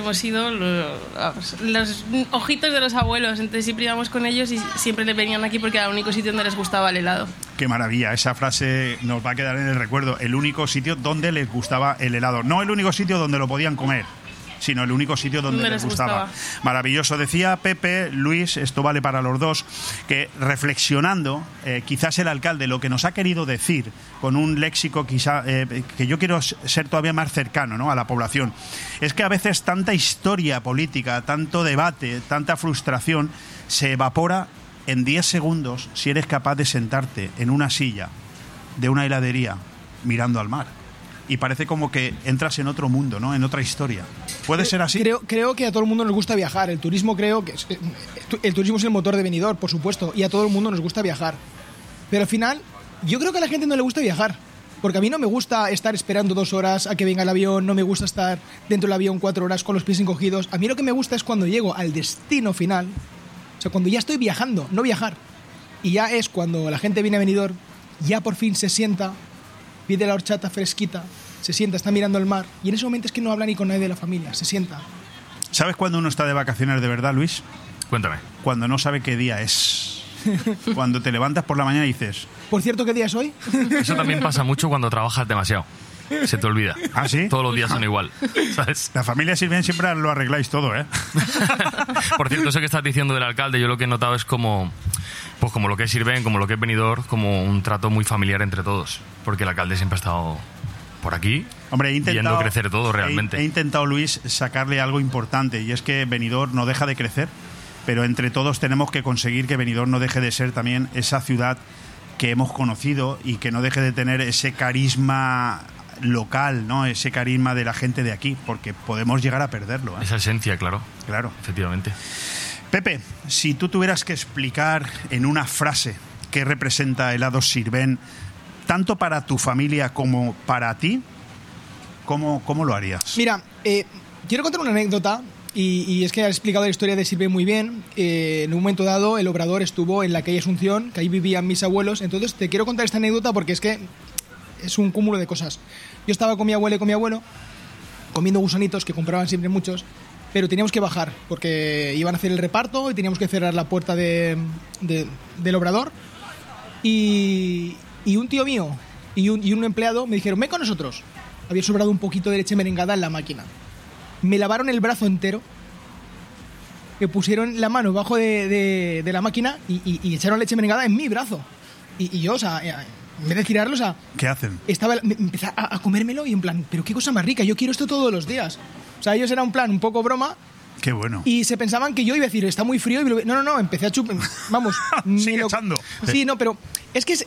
hemos sido los ojitos de los abuelos. Entonces siempre íbamos con ellos y siempre le venían aquí porque era el único sitio donde les gustaba el helado. Qué maravilla, esa frase nos va a quedar en el recuerdo. El único sitio donde les gustaba el helado. No el único sitio donde lo podían comer, sino el único sitio donde les gustaba. Maravilloso. Decía Pepe, Luis, esto vale para los dos, que reflexionando, quizás el alcalde lo que nos ha querido decir con un léxico quizá que yo quiero ser todavía más cercano, ¿no?, a la población, es que a veces tanta historia política, tanto debate, tanta frustración se evapora en 10 segundos si eres capaz de sentarte en una silla de una heladería mirando al mar. Y parece como que entras en otro mundo, ¿no?, en otra historia. ¿Puede ser así? Creo que a todo el mundo nos gusta viajar. El turismo el turismo es el motor de Benidorm, por supuesto, y a todo el mundo nos gusta viajar. Pero al final, yo creo que a la gente no le gusta viajar. Porque a mí no me gusta estar esperando 2 horas a que venga el avión, no me gusta estar dentro del avión 4 horas con los pies encogidos. A mí lo que me gusta es cuando llego al destino final, o sea, cuando ya estoy viajando, no viajar. Y ya es cuando la gente viene a Benidorm, ya por fin se sienta, pide la horchata fresquita, se sienta, está mirando el mar, y en ese momento es que no habla ni con nadie de la familia, se sienta. ¿Sabes cuándo uno está de vacaciones de verdad, Luis? Cuéntame. Cuando no sabe qué día es. Cuando te levantas por la mañana y dices... Por cierto, ¿qué día es hoy? Eso también pasa mucho cuando trabajas demasiado. Se te olvida. ¿Ah, sí? Todos los días son igual, ¿sabes? La familia Sirven siempre lo arregláis todo, ¿eh? Por cierto, eso que estás diciendo del alcalde, yo lo que he notado es como lo que es Sirven, como lo que es Benidorm, como un trato muy familiar entre todos. Porque el alcalde siempre ha estado por aquí. Hombre, viendo crecer todo realmente. He intentado, Luis, sacarle algo importante, y es que Benidorm no deja de crecer, pero entre todos tenemos que conseguir que Benidorm no deje de ser también esa ciudad que hemos conocido y que no deje de tener ese carisma local, ¿no?, ese carisma de la gente de aquí, porque podemos llegar a perderlo, ¿eh? Esa esencia, claro. Claro. Efectivamente. Pepe, si tú tuvieras que explicar en una frase qué representa Helados Sirven, tanto para tu familia como para ti, ¿cómo lo harías? Mira, quiero contar una anécdota, y es que has explicado la historia de Sirven muy bien. En un momento dado, el obrador estuvo en la calle Asunción, que ahí vivían mis abuelos. Entonces te quiero contar esta anécdota porque es que es un cúmulo de cosas. Yo estaba con mi abuela y con mi abuelo comiendo gusanitos, que compraban siempre muchos, pero teníamos que bajar porque iban a hacer el reparto y teníamos que cerrar la puerta del obrador. Y un tío mío y un empleado me dijeron, ven con nosotros. Había sobrado un poquito de leche merengada en la máquina. Me lavaron el brazo entero, me pusieron la mano bajo de la máquina y echaron leche merengada en mi brazo. Y yo, o sea, en vez de tirarlo, o sea... ¿Qué hacen? Empecé a comérmelo y en plan, pero qué cosa más rica, yo quiero esto todos los días. O sea, ellos era un plan un poco broma. Qué bueno. Y se pensaban que yo iba a decir, está muy frío. Y no, empecé a chupar. Vamos. Sigue echando. Sí, no, pero es que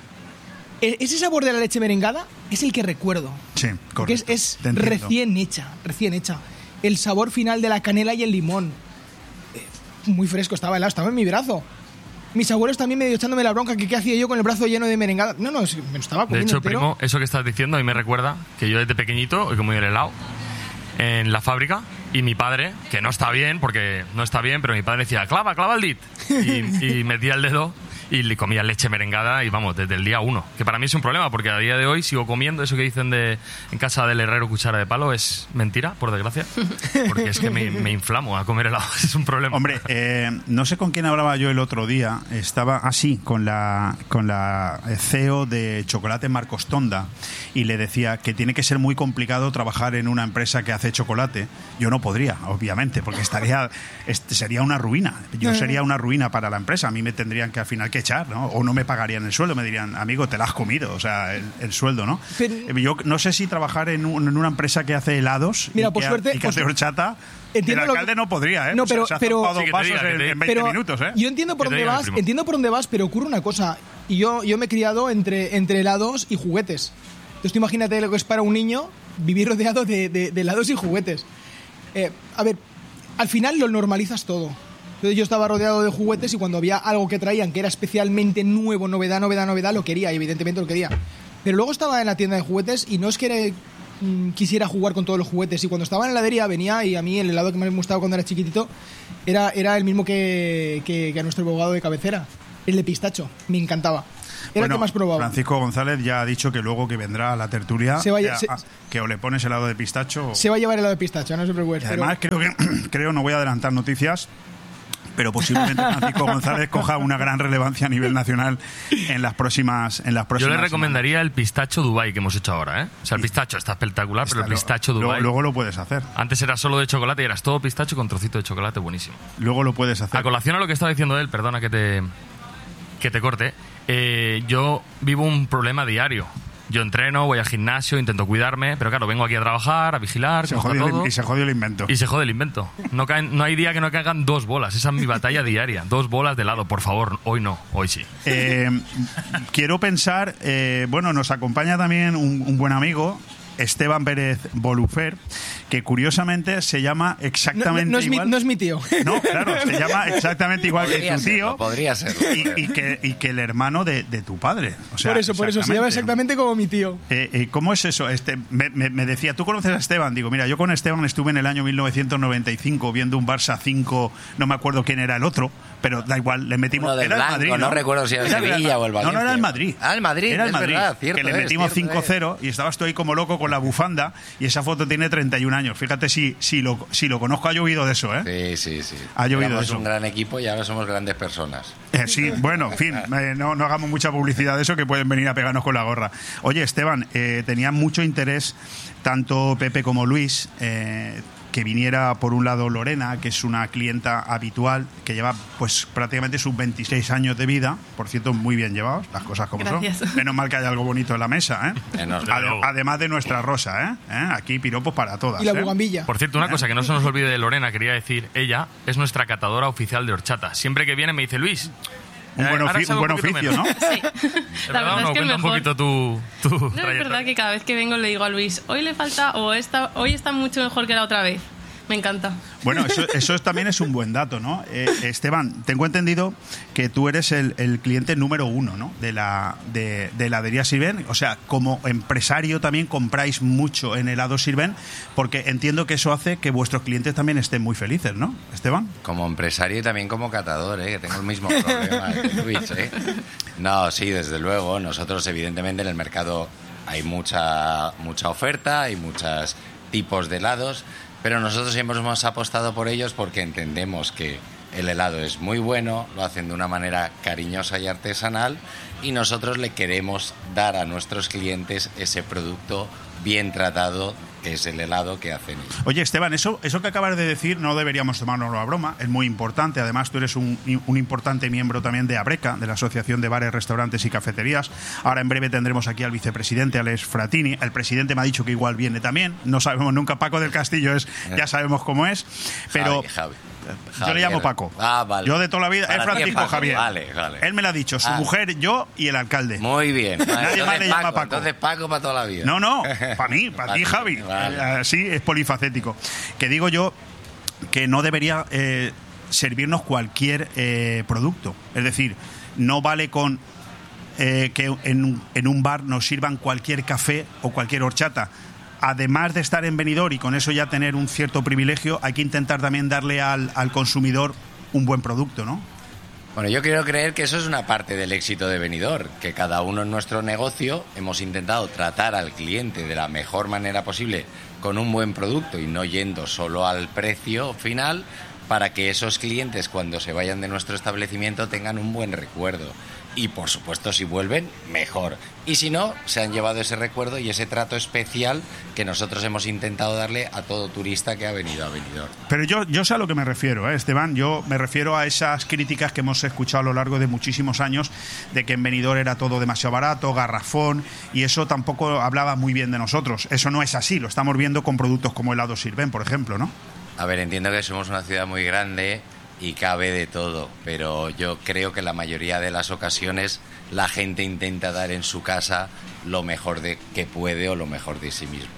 ese sabor de la leche merengada es el que recuerdo. Sí, correcto. Porque es recién hecha. El sabor final de la canela y el limón. Muy fresco, estaba helado, estaba en mi brazo. Mis abuelos también medio echándome la bronca que qué hacía yo con el brazo lleno de merengada. No, me lo estaba comiendo. De hecho, entero. primo, eso que estás diciendo a mí me recuerda que yo desde pequeñito he comido el helado en la fábrica y mi padre, que no está bien, porque no está bien, pero mi padre decía, clava el dit. Y metía el dedo y le comía leche merengada y vamos, desde el día 1. Que para mí es un problema, porque a día de hoy sigo comiendo eso que dicen en casa del herrero cuchara de palo, es mentira, por desgracia. Porque es que me inflamo a comer helado, es un problema. Hombre, no sé con quién hablaba yo el otro día, estaba así, con la CEO de Chocolate Marcos Tonda, y le decía que tiene que ser muy complicado trabajar en una empresa que hace chocolate. Yo no podría, obviamente, porque sería una ruina. Yo sería una ruina para la empresa. A mí me tendrían que al final que echar, ¿no? O no me pagarían el sueldo, me dirían, amigo, te la has comido, o sea, el sueldo, ¿no? Pero yo no sé si trabajar en una empresa que hace helados, mira, y que hace horchata, el alcalde no podría, ¿eh? No, pero, o sea, se ha tomado dos vasos en 20 minutos, ¿eh? Yo entiendo por dónde vas, pero ocurre una cosa. Y yo me he criado entre helados y juguetes. Entonces tú imagínate lo que es para un niño vivir rodeado de helados y juguetes. A ver, al final lo normalizas todo. Entonces yo estaba rodeado de juguetes y cuando había algo que traían que era especialmente nuevo, novedad, lo quería, y evidentemente lo quería. Pero luego estaba en la tienda de juguetes y no es que quisiera jugar con todos los juguetes. Y cuando estaba en la heladería venía, y a mí el helado que me gustaba cuando era chiquitito era el mismo que a nuestro abogado de cabecera, el de pistacho. Me encantaba. Era el que más probaba. Francisco González ya ha dicho que luego que vendrá a la tertulia, que o le pones helado de pistacho... Se va a llevar helado de pistacho, no se preocupe. Además, creo, no voy a adelantar noticias, pero posiblemente Francisco González coja una gran relevancia a nivel nacional en las próximas Yo le recomendaría el pistacho Dubai que hemos hecho ahora, ¿eh? O sea, el pistacho está espectacular, pero el pistacho Dubai... Luego lo puedes hacer. Antes era solo de chocolate y eras todo pistacho con trocito de chocolate, buenísimo. Luego lo puedes hacer. A colación a lo que estaba diciendo él, perdona que te corte, yo vivo un problema diario. Yo entreno, voy al gimnasio, intento cuidarme, pero claro, vengo aquí a trabajar, a vigilar, y se jodió el invento. Y se jode el invento. No hay día que no caigan 2 bolas. Esa es mi batalla diaria. 2 bolas de helado, por favor. Hoy no, hoy sí. Quiero pensar, nos acompaña también un buen amigo, Esteban Pérez Bolufer, que curiosamente se llama exactamente igual. No es mi tío. No, claro, se llama exactamente igual que tu tío. Podría ser. Y que el hermano de tu padre. O sea, por eso, se llama exactamente como mi tío. ¿Cómo es eso? Me decía, ¿tú conoces a Esteban? Digo, mira, yo con Esteban estuve en el año 1995 viendo un Barça 5, no me acuerdo quién era el otro, pero da igual, le metimos... Era blanco, el Madrid, ¿no? Recuerdo si era el Sevilla o el Valencia. No, era el Madrid. El Madrid, era el Madrid, verdad, cierto. Que le metimos 5-0 y estabas tú ahí como loco con la bufanda y esa foto tiene 31 años. Fíjate si lo conozco, ha llovido de eso, ¿eh? Sí. Ha llovido Éramos de eso. Un gran equipo y ahora somos grandes personas. Sí, bueno, en fin, no hagamos mucha publicidad de eso, que pueden venir a pegarnos con la gorra. Oye, Esteban, tenía mucho interés tanto Pepe como Luis que viniera por un lado Lorena, que es una clienta habitual, que lleva pues prácticamente sus 26 años de vida, por cierto, muy bien llevados, las cosas como Gracias. son. Menos mal que hay algo bonito en la mesa, ¿eh? Además de nuestra rosa, ¿eh? Aquí piropos para todas. Y la bugambilla. Por cierto, una cosa que no se nos olvide de Lorena, quería decir, ella es nuestra catadora oficial de horchata. Siempre que viene me dice, Luis... Un buen oficio, ¿no? Sí. La verdad es que cuenta mejor. un poquito tu No, es verdad que cada vez que vengo le digo a Luis, hoy le falta, hoy está mucho mejor que la otra vez. Me encanta. Bueno, eso también es un buen dato, ¿no? Esteban, tengo entendido que tú eres el cliente número 1, ¿no? De heladería Sirven. O sea, como empresario también compráis mucho en helado Sirven, porque entiendo que eso hace que vuestros clientes también estén muy felices, ¿no, Esteban? Como empresario y también como catador, que tengo el mismo problema que Luis, No, sí, desde luego. Nosotros, evidentemente, en el mercado hay mucha oferta, hay muchos tipos de helados, pero nosotros siempre hemos apostado por ellos porque entendemos que el helado es muy bueno, lo hacen de una manera cariñosa y artesanal y nosotros le queremos dar a nuestros clientes ese producto bien tratado, que es el helado que hacen ellos. Oye, Esteban, eso que acabas de decir no deberíamos tomárnoslo a broma, es muy importante. Además, tú eres un importante miembro también de ABRECA, de la Asociación de Bares, Restaurantes y Cafeterías. Ahora en breve tendremos aquí al vicepresidente, Alex Fratini. El presidente me ha dicho que igual viene también. No sabemos nunca, Paco del Castillo ya sabemos cómo es. Pero Javi. Yo le llamo Paco. Vale. Yo de toda la vida Para es Francisco Paco. Javier. Vale. Él me lo ha dicho, su mujer, yo y el alcalde. Muy bien. Nadie más le llama Paco. Entonces Paco para toda la vida. No, para mí, para ti, Javi. Vale. Sí, es polifacético. Que digo yo que no debería servirnos cualquier producto. Es decir, no vale con que en un bar nos sirvan cualquier café o cualquier horchata. Además de estar en Benidorm y con eso ya tener un cierto privilegio, hay que intentar también darle al consumidor un buen producto, ¿no? Bueno, yo quiero creer que eso es una parte del éxito de Benidorm, que cada uno en nuestro negocio hemos intentado tratar al cliente de la mejor manera posible con un buen producto y no yendo solo al precio final, para que esos clientes cuando se vayan de nuestro establecimiento tengan un buen recuerdo. Y por supuesto, si vuelven, mejor. Y si no, se han llevado ese recuerdo y ese trato especial que nosotros hemos intentado darle a todo turista que ha venido a Benidorm. Pero yo sé a lo que me refiero, Esteban. Yo me refiero a esas críticas que hemos escuchado a lo largo de muchísimos años de que en Benidorm era todo demasiado barato, garrafón, y eso tampoco hablaba muy bien de nosotros. Eso no es así, lo estamos viendo con productos como helado Sirven, por ejemplo, ¿no? A ver, entiendo que somos una ciudad muy grande y cabe de todo, pero yo creo que la mayoría de las ocasiones la gente intenta dar en su casa lo mejor que puede o lo mejor de sí mismo.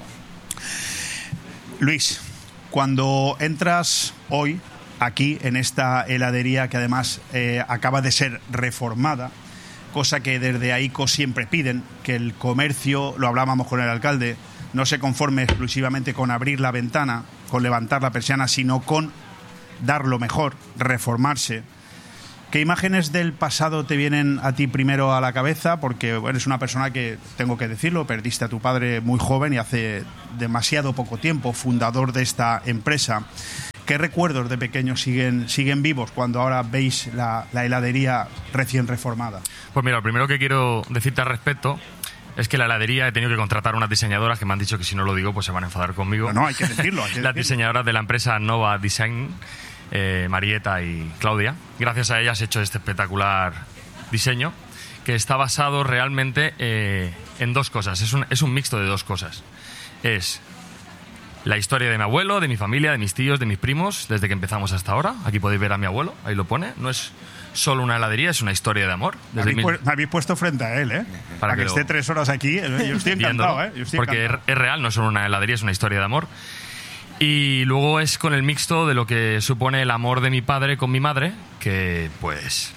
Luis, cuando entras hoy aquí en esta heladería que además acaba de ser reformada, cosa que desde AICO siempre piden, que el comercio, lo hablábamos con el alcalde, no se conforme exclusivamente con abrir la ventana, con levantar la persiana, sino con dar lo mejor, reformarse. ¿Qué imágenes del pasado te vienen a ti primero a la cabeza? Porque eres una persona que, tengo que decirlo, perdiste a tu padre muy joven y hace demasiado poco tiempo, fundador de esta empresa. ¿Qué recuerdos de pequeño siguen vivos cuando ahora veis la heladería recién reformada? Pues mira, lo primero que quiero decirte al respecto es que la heladería he tenido que contratar unas diseñadoras que me han dicho que si no lo digo pues se van a enfadar conmigo. No, hay que decirlo. Las diseñadoras de la empresa Nova Design, Marieta y Claudia. Gracias a ellas he hecho este espectacular diseño que está basado realmente en dos cosas. Es un mixto de dos cosas. Es la historia de mi abuelo, de mi familia, de mis tíos, de mis primos, desde que empezamos hasta ahora. Aquí podéis ver a mi abuelo, ahí lo pone. No es solo una heladería, es una historia de amor. Me habéis puesto frente a él, ¿eh? Para que esté 3 horas aquí. Yo estoy encantado, ¿eh? Porque es real, no es solo una heladería, es una historia de amor. Y luego es con el mixto de lo que supone el amor de mi padre con mi madre, que pues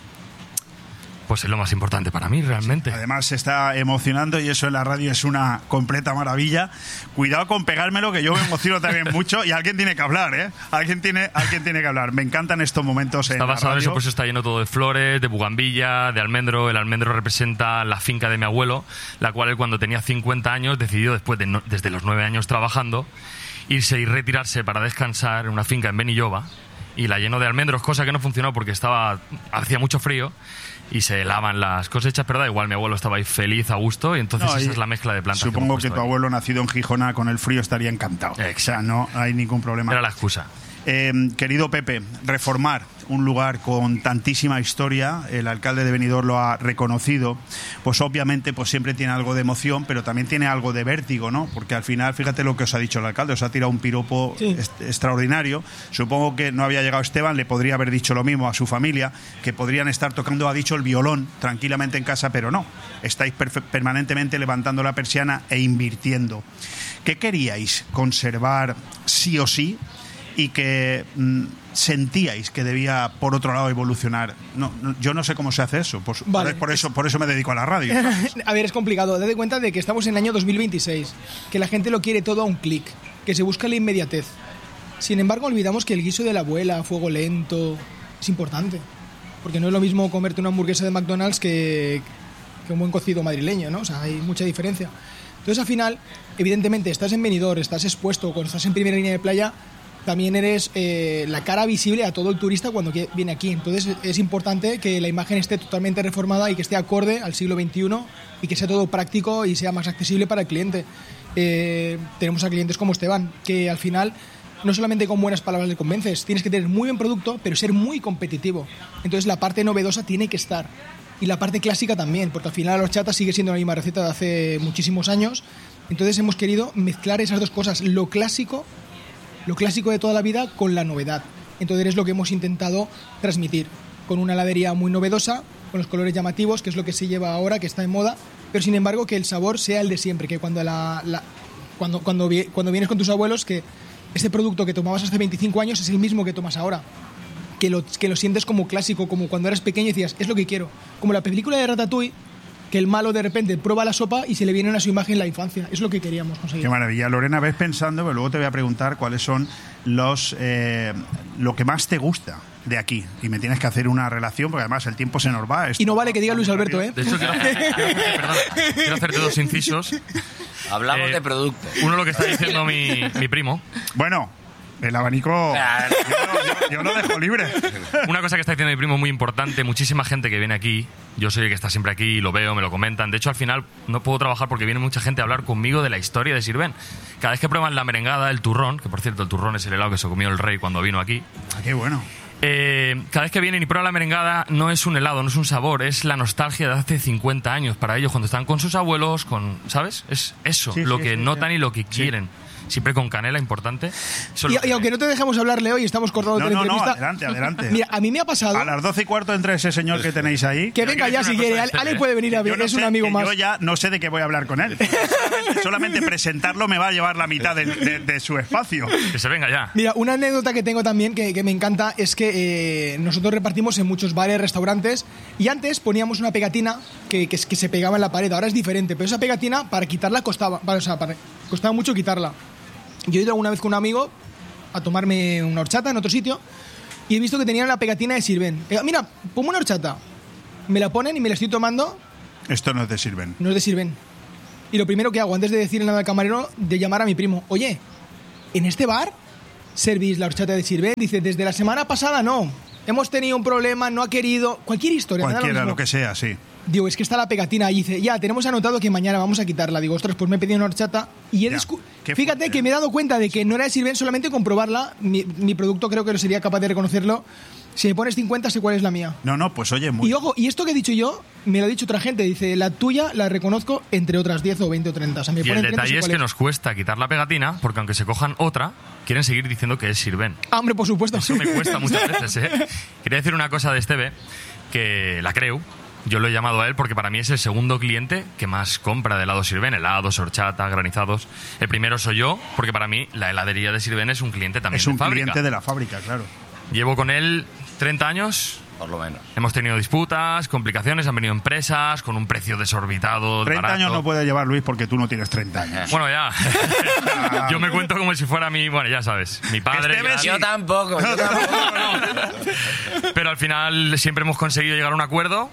es lo más importante para mí, realmente. Sí, además se está emocionando y eso en la radio es una completa maravilla. Cuidado con pegármelo, que yo me emociono también mucho y alguien tiene que hablar, ¿eh? Alguien tiene que hablar. Me encantan estos momentos en la radio. Está basado en eso, pues está lleno todo de flores, de bugambilla, de almendro. El almendro representa la finca de mi abuelo, la cual él cuando tenía 50 años decidió, después de desde los 9 años trabajando, irse y retirarse para descansar en una finca en Benilloba y la llenó de almendros, cosa que no funcionó porque hacía mucho frío y se helaban las cosechas, pero da igual, mi abuelo estaba ahí feliz, a gusto, y entonces esa es la mezcla de plantas. Supongo que tu abuelo nacido en Gijona con el frío estaría encantado. Exacto. O sea, no hay ningún problema. Era la excusa. Querido Pepe, reformar un lugar con tantísima historia, el alcalde de Benidorm lo ha reconocido, pues obviamente pues siempre tiene algo de emoción, pero también tiene algo de vértigo, ¿no? Porque al final, fíjate lo que os ha dicho el alcalde, os ha tirado un piropo extraordinario. Supongo que no había llegado Esteban, le podría haber dicho lo mismo a su familia, que podrían estar tocando, ha dicho, el violón tranquilamente en casa, pero no, estáis permanentemente levantando la persiana e invirtiendo. ¿Qué queríais conservar sí o sí y que sentíais que debía, por otro lado, evolucionar? Yo no sé cómo se hace eso. Por eso me dedico a la radio. A ver, es complicado. Date cuenta de que estamos en el año 2026, que la gente lo quiere todo a un clic, que se busca la inmediatez. Sin embargo, olvidamos que el guiso de la abuela, a fuego lento, es importante. Porque no es lo mismo comerte una hamburguesa de McDonald's que un buen cocido madrileño, ¿no? O sea, hay mucha diferencia. Entonces, al final, evidentemente, estás en Benidorm, estás expuesto, cuando estás en primera línea de playa, también eres la cara visible a todo el turista cuando viene aquí. Entonces es importante que la imagen esté totalmente reformada y que esté acorde al siglo XXI y que sea todo práctico y sea más accesible para el cliente. Tenemos a clientes como Esteban, que al final no solamente con buenas palabras le convences, tienes que tener muy buen producto, pero ser muy competitivo. Entonces la parte novedosa tiene que estar. Y la parte clásica también, porque al final la horchata sigue siendo la misma receta de hace muchísimos años. Entonces hemos querido mezclar esas dos cosas, lo clásico de toda la vida con la novedad. Entonces es lo que hemos intentado transmitir, con una heladería muy novedosa, con los colores llamativos, que es lo que se lleva ahora, que está en moda, pero sin embargo que el sabor sea el de siempre, que cuando vienes con tus abuelos, que ese producto que tomabas hace 25 años es el mismo que tomas ahora. Que lo sientes como clásico, como cuando eras pequeño y decías, es lo que quiero. Como la película de Ratatouille, que el malo de repente prueba la sopa y se le viene a su imagen la infancia. Es lo que queríamos conseguir. Qué maravilla. Lorena, ves pensando, pero luego te voy a preguntar cuáles son lo que más te gusta de aquí. Y me tienes que hacer una relación, porque además el tiempo se nos va. Y no vale que diga Luis Alberto, ¿eh? De hecho, quiero hacerte 2 incisos. Hablamos de producto. Uno, lo que está diciendo mi primo. Bueno, el abanico yo lo dejo libre. Una cosa que está diciendo mi primo muy importante, muchísima gente que viene aquí, yo soy el que está siempre aquí, lo veo, me lo comentan. De hecho, al final no puedo trabajar porque viene mucha gente a hablar conmigo de la historia de Sirvent. Cada vez que prueban la merengada, el turrón, que por cierto el turrón es el helado que se comió el rey cuando vino aquí. Qué bueno. Cada vez que vienen y prueban la merengada, no es un helado, no es un sabor, es la nostalgia de hace 50 años para ellos, cuando están con sus abuelos, ¿sabes? Es eso, lo que notan y lo que quieren. Siempre con canela, importante. Y aunque no te dejamos hablar, Leo, y estamos cortando la entrevista... No, adelante. Mira, a mí me ha pasado... A las 12:15 entra ese señor que tenéis ahí. Que venga ya si quiere. Ale puede venir a ver, es un amigo más. Yo ya no sé de qué voy a hablar con él. Solamente presentarlo me va a llevar la mitad de su espacio. Que se venga ya. Mira, una anécdota que tengo también que me encanta es que nosotros repartimos en muchos bares, restaurantes, y antes poníamos una pegatina que se pegaba en la pared. Ahora es diferente, pero esa pegatina para quitarla costaba mucho quitarla. Yo he ido alguna vez con un amigo a tomarme una horchata en otro sitio y he visto que tenían la pegatina de Sirvent. Mira, ponme una horchata. Me la ponen y me la estoy tomando. Esto no es de Sirvent. No es de Sirvent. Y lo primero que hago, antes de decirle nada al camarero, de llamar a mi primo. Oye, ¿en este bar servís la horchata de Sirvent? Dice, desde la semana pasada no. Hemos tenido un problema, no ha querido... Cualquier historia. Cualquiera, lo que sea, sí. Digo, es que está la pegatina. Y dice, ya, tenemos anotado que mañana vamos a quitarla. Digo, ostras, pues me he pedido una horchata. Y fíjate que me he dado cuenta de que no era de Sirvent, solamente comprobarla. Mi producto creo que lo sería capaz de reconocerlo. Si me pones 50, sé cuál es la mía. No, pues oye... Y ojo, y esto que he dicho yo, me lo ha dicho otra gente. Dice, la tuya la reconozco entre otras 10 o 20 o 30. O sea, me y el detalle es que nos cuesta quitar la pegatina, porque aunque se cojan otra, quieren seguir diciendo que es Sirvent. Ah, hombre, por supuesto. Eso me cuesta muchas veces, ¿eh? Quería decir una cosa de Esteve, que la creo. Yo lo he llamado a él porque para mí es el segundo cliente que más compra de helado Sirvent, helados, horchata, granizados. El primero soy yo, porque para mí la heladería de Sirvent es un cliente también de fábrica. Es un cliente de la fábrica, claro. Llevo con él 30 años. Por lo menos. Hemos tenido disputas, complicaciones, han venido empresas con un precio desorbitado. 30 barato. Años no puede llevar, Luis, porque tú no tienes 30 años. Bueno, ya. Yo me cuento como si fuera bueno, ya sabes, mi padre. Yo tampoco. Pero al final siempre hemos conseguido llegar a un acuerdo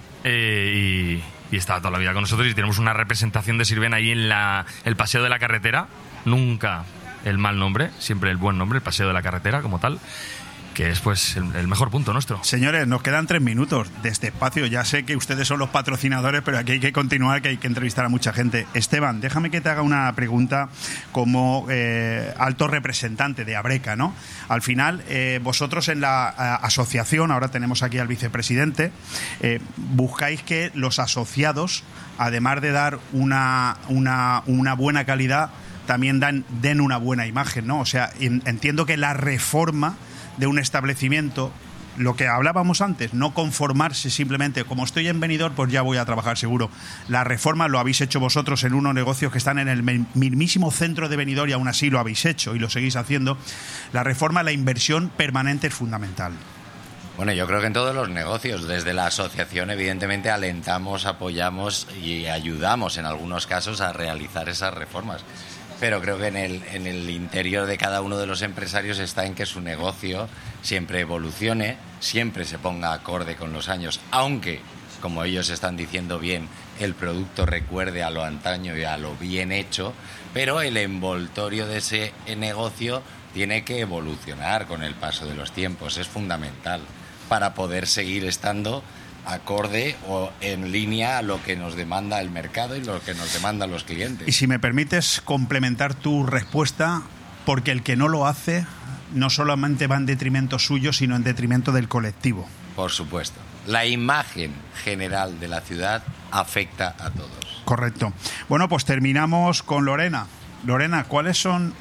y está toda la vida con nosotros y tenemos una representación de Sirvent ahí en el Paseo de la Carretera. Nunca el mal nombre, siempre el buen nombre, el Paseo de la Carretera como tal. Que es pues el mejor punto nuestro. Señores, nos quedan 3 minutos de este espacio. Ya sé que ustedes son los patrocinadores, pero aquí hay que continuar, que hay que entrevistar a mucha gente. Esteban, déjame que te haga una pregunta como alto representante de Abreca, ¿no? Al final, vosotros en la asociación, ahora tenemos aquí al vicepresidente, buscáis que los asociados, además de dar una buena calidad, también den una buena imagen, ¿no? O sea, entiendo que la reforma de un establecimiento, lo que hablábamos antes, no conformarse simplemente, como estoy en Benidorm, pues ya voy a trabajar seguro. La reforma lo habéis hecho vosotros en unos negocios que están en el mismísimo centro de Benidorm y aún así lo habéis hecho y lo seguís haciendo. La reforma, la inversión permanente es fundamental. Bueno, yo creo que en todos los negocios, desde la asociación, evidentemente alentamos, apoyamos y ayudamos en algunos casos a realizar esas reformas. Pero creo que en el interior de cada uno de los empresarios está en que su negocio siempre evolucione, siempre se ponga acorde con los años, aunque, como ellos están diciendo bien, el producto recuerde a lo antaño y a lo bien hecho, pero el envoltorio de ese negocio tiene que evolucionar con el paso de los tiempos, es fundamental para poder seguir estando acorde o en línea a lo que nos demanda el mercado y lo que nos demandan los clientes. Y si me permites complementar tu respuesta, porque el que no lo hace no solamente va en detrimento suyo, sino en detrimento del colectivo. Por supuesto. La imagen general de la ciudad afecta a todos. Correcto. Bueno, pues terminamos con Lorena. Lorena, ¿cuáles son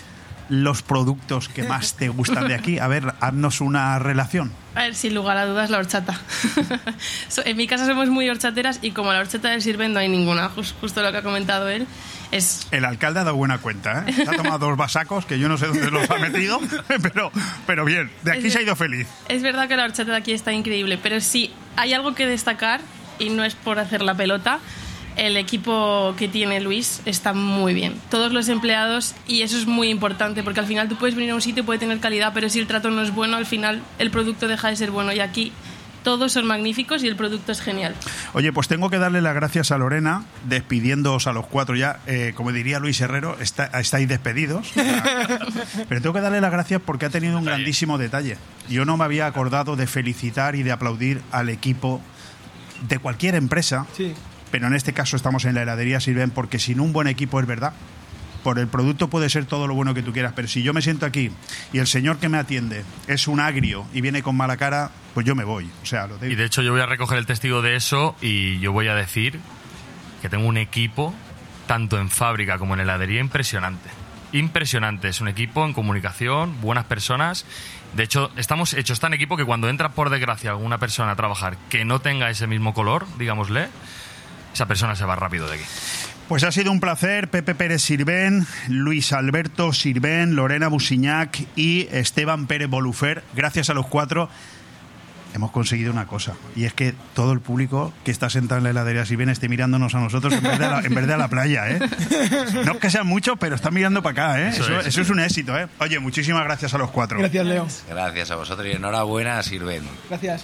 los productos que más te gustan de aquí? A ver, haznos una relación. A ver, sin lugar a dudas, la horchata. En mi casa somos muy horchateras y como la horchata del Sirvent no hay ninguna, justo lo que ha comentado él. El alcalde ha dado buena cuenta, ¿eh? Se ha tomado 2 vasacos, que yo no sé dónde los ha metido, pero bien, de aquí se ha ido feliz. Es verdad que la horchata de aquí está increíble, pero sí, hay algo que destacar, y no es por hacer la pelota, el equipo que tiene Luis está muy bien. Todos los empleados, y eso es muy importante, porque al final tú puedes venir a un sitio y puede tener calidad, pero si el trato no es bueno, al final el producto deja de ser bueno. Y aquí todos son magníficos y el producto es genial. Oye, pues tengo que darle las gracias a Lorena, despidiéndoos a los 4 ya. Como diría Luis Herrero, estáis despedidos. Pero tengo que darle las gracias porque ha tenido un grandísimo detalle. Yo no me había acordado de felicitar y de aplaudir al equipo de cualquier empresa. Sí. Pero en este caso estamos en la heladería Sirvent, porque sin un buen equipo, es verdad, por el producto puede ser todo lo bueno que tú quieras, pero si yo me siento aquí y el señor que me atiende es un agrio y viene con mala cara, pues yo me voy. O sea, y de hecho yo voy a recoger el testigo de eso y yo voy a decir que tengo un equipo, tanto en fábrica como en heladería, impresionante. Impresionante, es un equipo en comunicación, buenas personas. De hecho, estamos hechos tan equipo que cuando entra por desgracia alguna persona a trabajar que no tenga ese mismo color, digámosle, esa persona se va rápido de aquí. Pues ha sido un placer. Pepe Pérez Sirvent, Luis Alberto Sirvent, Lorena Busiñac y Esteban Pérez Bolufer. Gracias a los 4. hemos conseguido una cosa, y es que todo el público que está sentado en la heladería Sirven esté mirándonos a nosotros en vez de a la playa, ¿eh? No es que sean muchos, pero están mirando para acá, ¿eh? Eso es un éxito, ¿eh? Oye, muchísimas gracias a los 4. Gracias, Leo. Gracias a vosotros y enhorabuena a Sirven. Gracias.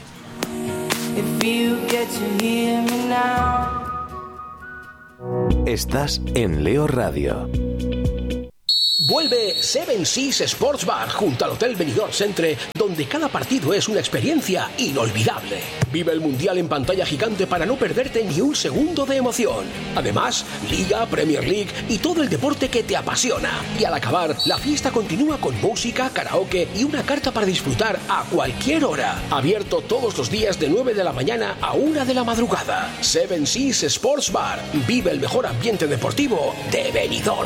Estás en Leo Radio. Vuelve Seven Seas Sports Bar junto al Hotel Benidorm Centre, donde cada partido es una experiencia inolvidable. Vive el Mundial en pantalla gigante para no perderte ni un segundo de emoción. Además, Liga, Premier League y todo el deporte que te apasiona. Y al acabar, la fiesta continúa con música, karaoke y una carta para disfrutar a cualquier hora. Abierto todos los días de 9 de la mañana a 1 de la madrugada. Seven Seas Sports Bar. Vive el mejor ambiente deportivo de Benidorm.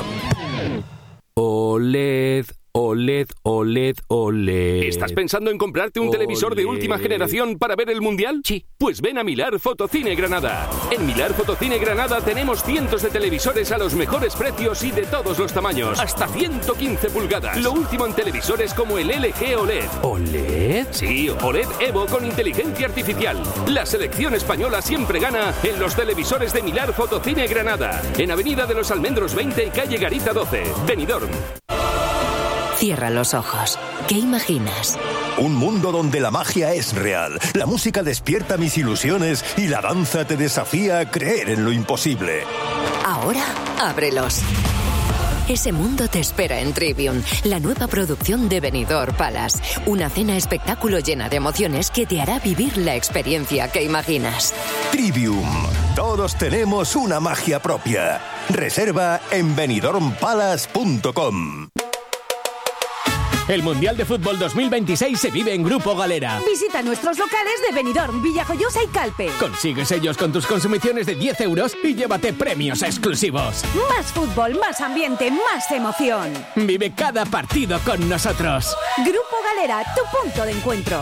OLED, OLED, OLED, OLED. ¿Estás pensando en comprarte un televisor de última generación para ver el Mundial? Sí. Pues ven a Milar Fotocine Granada. En Milar Fotocine Granada tenemos cientos de televisores a los mejores precios y de todos los tamaños. Hasta 115 pulgadas. Lo último en televisores como el LG OLED. ¿OLED? Sí, OLED Evo con inteligencia artificial. La selección española siempre gana en los televisores de Milar Fotocine Granada. En Avenida de los Almendros 20 y calle Garita 12. Benidorm. Cierra los ojos. ¿Qué imaginas? Un mundo donde la magia es real, la música despierta mis ilusiones y la danza te desafía a creer en lo imposible. Ahora, ábrelos. Ese mundo te espera en Trivium, la nueva producción de Benidorm Palace. Una cena espectáculo llena de emociones que te hará vivir la experiencia que imaginas. Trivium. Todos tenemos una magia propia. Reserva en benidormpalace.com. El Mundial de Fútbol 2026 se vive en Grupo Galera. Visita nuestros locales de Benidorm, Villajoyosa y Calpe. Consigue sellos con tus consumiciones de 10 euros y llévate premios exclusivos. Más fútbol, más ambiente, más emoción. Vive cada partido con nosotros. Grupo Galera, tu punto de encuentro.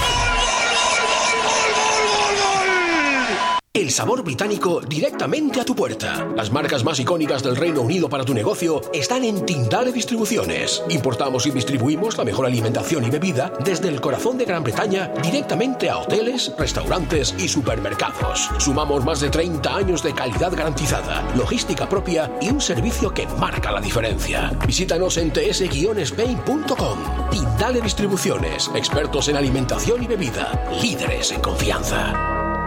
El sabor británico directamente a tu puerta. Las marcas más icónicas del Reino Unido para tu negocio están en Tindale Distribuciones. Importamos y distribuimos la mejor alimentación y bebida desde el corazón de Gran Bretaña directamente a hoteles, restaurantes y supermercados. Sumamos más de 30 años de calidad garantizada, logística propia y un servicio que marca la diferencia. Visítanos en ts-spain.com. Tindale Distribuciones, expertos en alimentación y bebida, líderes en confianza.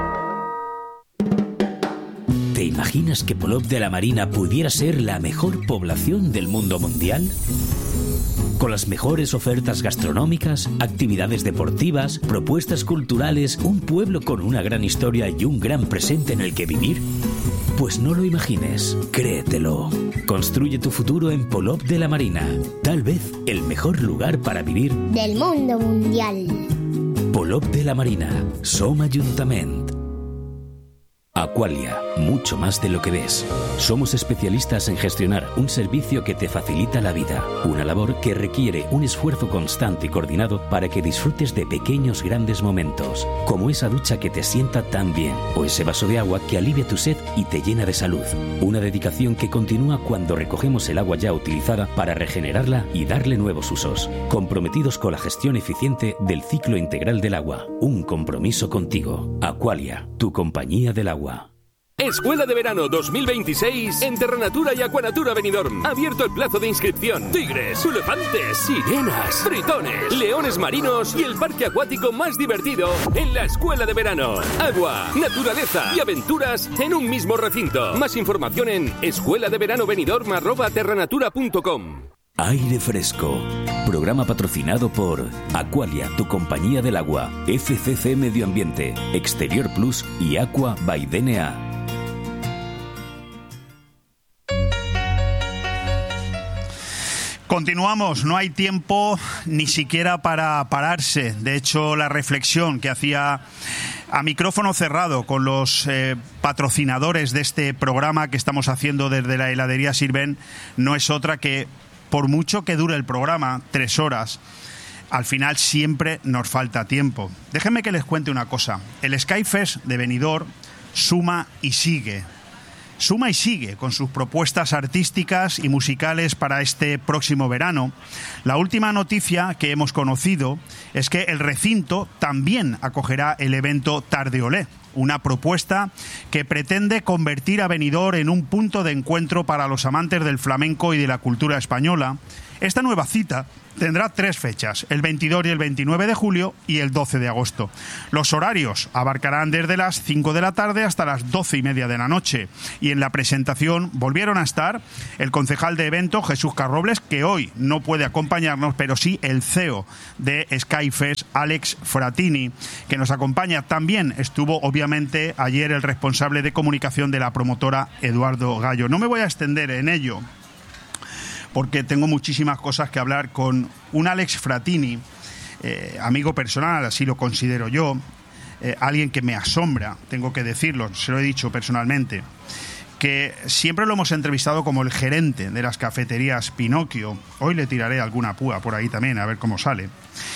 ¿Te imaginas que Polop de la Marina pudiera ser la mejor población del mundo mundial? Con las mejores ofertas gastronómicas, actividades deportivas, propuestas culturales, un pueblo con una gran historia y un gran presente en el que vivir. Pues no lo imagines, créetelo. Construye tu futuro en Polop de la Marina. Tal vez el mejor lugar para vivir del mundo mundial. Polop de la Marina, Som Ajuntament. Aqualia, mucho más de lo que ves. Somos especialistas en gestionar un servicio que te facilita la vida, una labor que requiere un esfuerzo constante y coordinado para que disfrutes de pequeños grandes momentos, como esa ducha que te sienta tan bien, o ese vaso de agua que alivia tu sed y te llena de salud. Una dedicación que continúa cuando recogemos el agua ya utilizada para regenerarla y darle nuevos usos, comprometidos con la gestión eficiente del ciclo integral del agua. Un compromiso contigo. Aqualia, tu compañía del agua. Escuela de Verano 2026 en Terranatura y Aquanatura Benidorm. Abierto el plazo de inscripción. Tigres, elefantes, sirenas, tritones, leones marinos y el parque acuático más divertido en la Escuela de Verano. Agua, naturaleza y aventuras en un mismo recinto. Más información en escueladeveranobenidorm@terranatura.com. Aire Fresco. Programa patrocinado por Aqualia, tu compañía del agua, FCC Medio Ambiente, Exterior Plus y Aqua by DNA. Continuamos, no hay tiempo ni siquiera para pararse. De hecho, la reflexión que hacía a micrófono cerrado con los patrocinadores de este programa que estamos haciendo desde la heladería Sirven no es otra que, por mucho que dure el programa, 3 horas, al final siempre nos falta tiempo. Déjenme que les cuente una cosa. El Skyfest de Benidorm suma y sigue. suma y sigue con sus propuestas artísticas y musicales para este próximo verano. La última noticia que hemos conocido es que el recinto también acogerá el evento Tarde Olé, una propuesta que pretende convertir a Benidorm en un punto de encuentro para los amantes del flamenco y de la cultura española. Esta nueva cita tendrá 3 fechas, el 22 y el 29 de julio y el 12 de agosto. Los horarios abarcarán desde las 5 de la tarde hasta las 12:30 de la noche. Y en la presentación volvieron a estar el concejal de evento, Jesús Carrobles, que hoy no puede acompañarnos, pero sí el CEO de Skyfest, Alex Fratini, que nos acompaña. También estuvo, obviamente, ayer el responsable de comunicación de la promotora, Eduardo Gallo. No me voy a extender en ello, porque tengo muchísimas cosas que hablar con un Alex Fratini, amigo personal, así lo considero yo, alguien que me asombra, tengo que decirlo, se lo he dicho personalmente, que siempre lo hemos entrevistado como el gerente de las cafeterías Pinocchio. Hoy le tiraré alguna púa por ahí también, a ver cómo sale.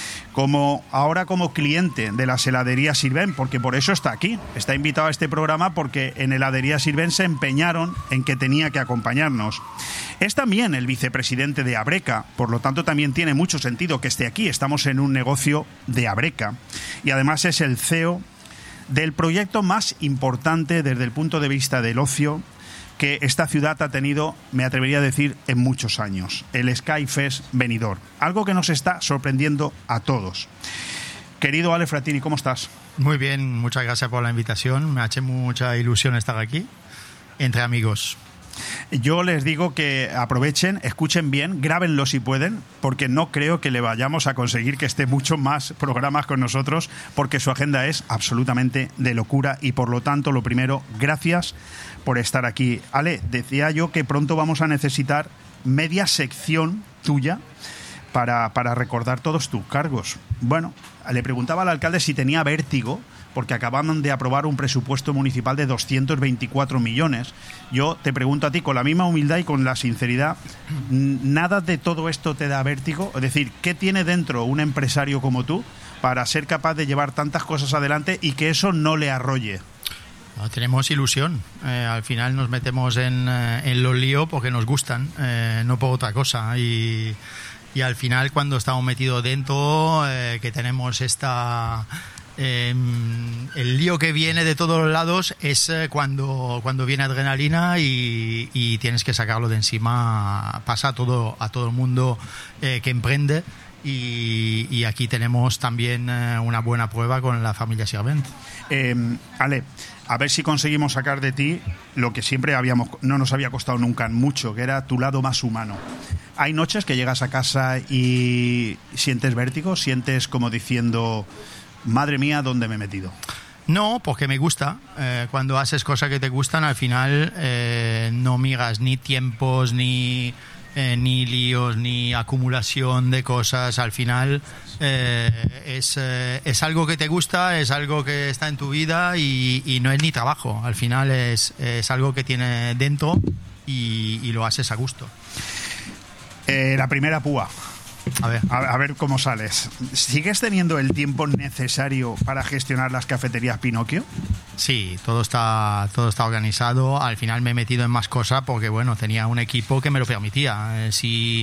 Ahora como cliente de las heladerías Sirven, porque por eso está aquí. Está invitado a este programa porque en heladería Sirven se empeñaron en que tenía que acompañarnos. Es también el vicepresidente de Abreca, por lo tanto también tiene mucho sentido que esté aquí. Estamos en un negocio de Abreca y además es el CEO del proyecto más importante desde el punto de vista del ocio que esta ciudad ha tenido, me atrevería a decir, en muchos años, el Skyfest Benidorm. Algo que nos está sorprendiendo a todos. Querido Ale Fratini, ¿cómo estás? Muy bien, muchas gracias por la invitación. Me ha hecho mucha ilusión estar aquí, entre amigos. Yo les digo que aprovechen, escuchen bien, grábenlo si pueden, porque no creo que le vayamos a conseguir que esté mucho más programas con nosotros, porque su agenda es absolutamente de locura y por lo tanto, lo primero, gracias por estar aquí. Ale, decía yo que pronto vamos a necesitar media sección tuya para recordar todos tus cargos. Bueno, le preguntaba al alcalde si tenía vértigo, porque acaban de aprobar un presupuesto municipal de 224 millones. Yo te pregunto a ti, con la misma humildad y con la sinceridad, ¿nada de todo esto te da vértigo? Es decir, ¿qué tiene dentro un empresario como tú para ser capaz de llevar tantas cosas adelante y que eso no le arrolle? No, tenemos ilusión. Al final nos metemos en los líos porque nos gustan, no por otra cosa. Y al final, cuando estamos metidos dentro, que tenemos el lío que viene de todos los lados es cuando viene adrenalina y tienes que sacarlo de encima. Pasa a todo el mundo que emprende y aquí tenemos también una buena prueba con la familia Sirvent. Ale, a ver si conseguimos sacar de ti lo que siempre no nos había costado nunca mucho, que era tu lado más humano. Hay noches que llegas a casa y sientes vértigo, sientes como diciendo, madre mía, ¿dónde me he metido? No, porque me gusta. Cuando haces cosas que te gustan, al final no miras ni tiempos, ni líos, ni acumulación de cosas. Al final es algo que te gusta, es algo que está en tu vida y no es ni trabajo. Al final es algo que tiene dentro y lo haces a gusto. La primera púa. A ver cómo sales. ¿Sigues teniendo el tiempo necesario para gestionar las cafeterías Pinocchio? Sí, todo está organizado. Al final me he metido en más cosas porque, bueno, tenía un equipo que me lo permitía. Si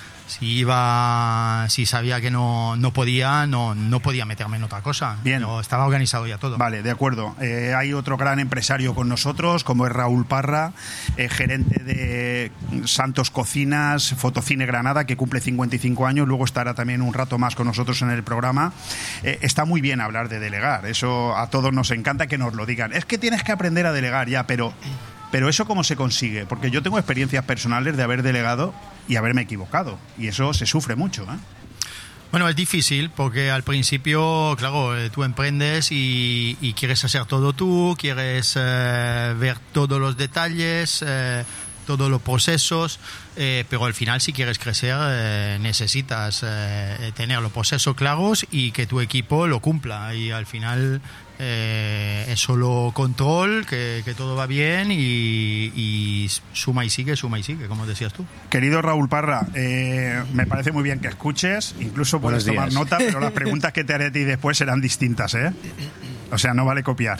sabía que no podía meterme en otra cosa. Bien. Pero estaba organizado ya todo. Vale, de acuerdo. Hay otro gran empresario con nosotros, como es Raúl Parra, gerente de Santos Cocinas, Fotocine Granada, que cumple 55 años. Luego estará también un rato más con nosotros en el programa. Está muy bien hablar de delegar. Eso a todos nos encanta que nos lo digan. Es que tienes que aprender a delegar ya, pero ¿eso cómo se consigue? Porque yo tengo experiencias personales de haber delegado y haberme equivocado. Y eso se sufre mucho, ¿eh? Bueno, es difícil porque al principio, claro, tú emprendes y quieres hacer todo tú, quieres ver todos los detalles, todos los procesos, pero al final si quieres crecer necesitas tener los procesos claros y que tu equipo lo cumpla. Y al final es solo control, que todo va bien y suma y sigue, como decías tú. Querido Raúl Parra, me parece muy bien que escuches, incluso puedes tomar nota, pero las preguntas que te haré a ti después serán distintas, ¿eh? O sea, no vale copiar.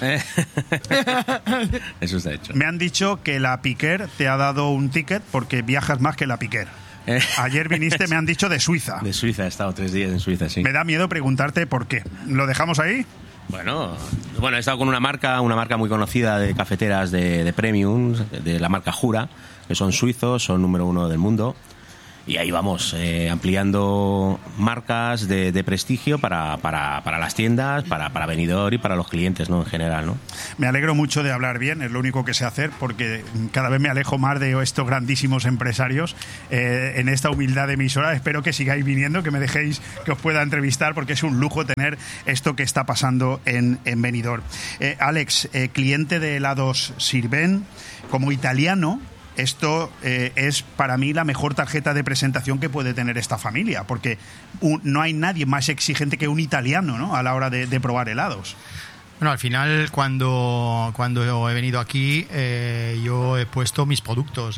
Eso está hecho. Me han dicho que la Piquer te ha dado un ticket porque viajas más que la Piquer. Ayer viniste, me han dicho, de Suiza. De Suiza, he estado 3 días en Suiza, sí. Me da miedo preguntarte por qué. ¿Lo dejamos ahí? Bueno, he estado con una marca muy conocida de cafeteras de premium, de la marca Jura, que son suizos, son número 1 del mundo. Y ahí vamos, ampliando marcas de prestigio para las tiendas, para Benidorm y para los clientes, ¿no? En general, ¿no? Me alegro mucho de hablar bien, es lo único que sé hacer, porque cada vez me alejo más de estos grandísimos empresarios en esta humildad de emisora. Espero que sigáis viniendo, que me dejéis que os pueda entrevistar, porque es un lujo tener esto que está pasando en Benidorm. Alex, cliente de helados Sirven, como italiano, esto es para mí la mejor tarjeta de presentación que puede tener esta familia, porque no hay nadie más exigente que un italiano, ¿no?, a la hora de probar helados. Bueno, al final, cuando he venido aquí, yo he puesto mis productos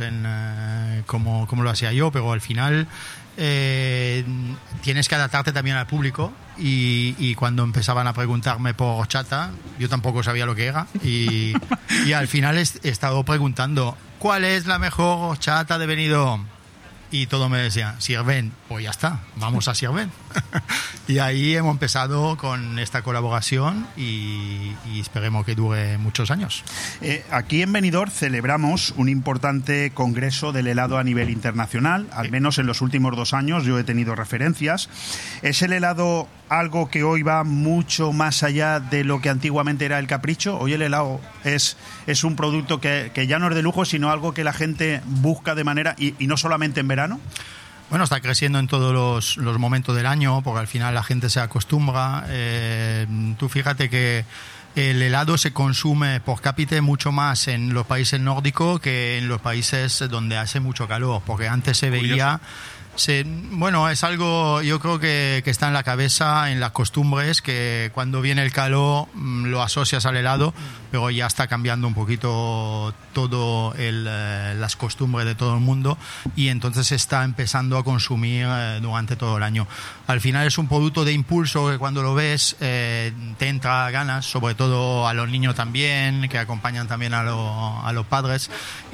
como lo hacía yo, pero al final tienes que adaptarte también al público. Y cuando empezaban a preguntarme por horchata, yo tampoco sabía lo que era. Y al final he estado preguntando, ¿cuál es la mejor horchata de Benidorm? Y todo me decía, Sirven. Pues ya está, vamos a Sirven. Y ahí hemos empezado con esta colaboración y esperemos que dure muchos años. Aquí en Benidorm celebramos un importante congreso del helado a nivel internacional, al menos en los últimos 2 años yo he tenido referencias. ¿Es el helado algo que hoy va mucho más allá de lo que antiguamente era el capricho? Hoy el helado es un producto que ya no es de lujo, sino algo que la gente busca de manera, y no solamente en verano. Bueno, está creciendo en todos los momentos del año, porque al final la gente se acostumbra. Tú fíjate que el helado se consume por cápita mucho más en los países nórdicos que en los países donde hace mucho calor, porque antes se veía... Bueno, es algo, yo creo que está en la cabeza, en las costumbres, que cuando viene el calor lo asocias al helado, pero ya está cambiando un poquito todo las costumbres de todo el mundo y entonces se está empezando a consumir durante todo el año. Al final es un producto de impulso que cuando lo ves te entra ganas, sobre todo a los niños también, que acompañan también a los padres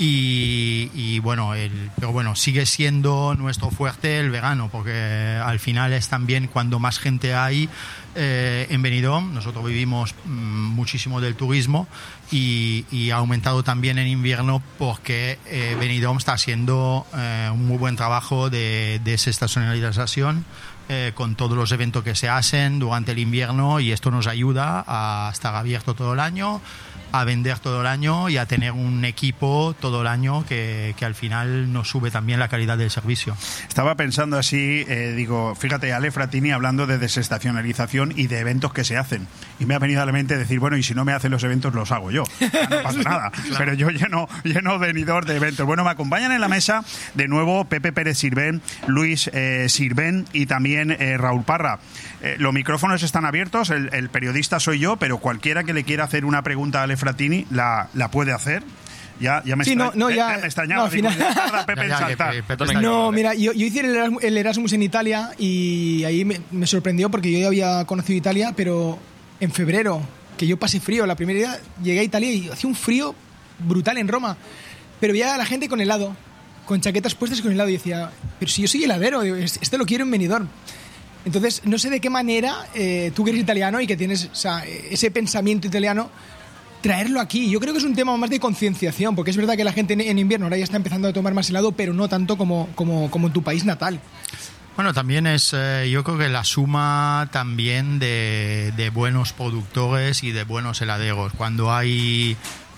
y bueno, pero bueno, sigue siendo nuestro fuerte el verano, porque al final es también cuando más gente hay en Benidorm. Nosotros vivimos muchísimo del turismo y ha aumentado también en invierno porque Benidorm está haciendo un muy buen trabajo de desestacionalización con todos los eventos que se hacen durante el invierno, y esto nos ayuda a estar abierto todo el año, a vender todo el año y a tener un equipo todo el año que al final nos sube también la calidad del servicio. Estaba pensando así, digo, fíjate, Ale Frattini hablando de desestacionalización y de eventos que se hacen, y me ha venido a la mente decir, bueno, y si no me hacen los eventos los hago yo, no pasa nada. Claro. Pero yo lleno Benidorm de eventos. Bueno, me acompañan en la mesa de nuevo Pepe Pérez Sirven, Luis Sirven y también Raúl Parra. Los micrófonos están abiertos, el periodista soy yo, pero cualquiera que le quiera hacer una pregunta a Ale Frattini la puede hacer. Ya me sí, me extrañaba. No, al final... Pepe en saltar. No, mira, yo hice el Erasmus en Italia y ahí me sorprendió porque yo ya había conocido Italia, pero en febrero, que yo pasé frío, la primera día llegué a Italia y hacía un frío brutal en Roma, pero veía a la gente con helado, con chaquetas puestas con helado, y decía, pero si yo soy heladero, esto lo quiero en Benidorm. Entonces, no sé de qué manera tú que eres italiano y que tienes, o sea, ese pensamiento italiano, traerlo aquí. Yo creo que es un tema más de concienciación, porque es verdad que la gente en invierno ahora ya está empezando a tomar más helado, pero no tanto como en tu país natal. Bueno, también es, yo creo que la suma también de buenos productores y de buenos heladeros. Cuando hay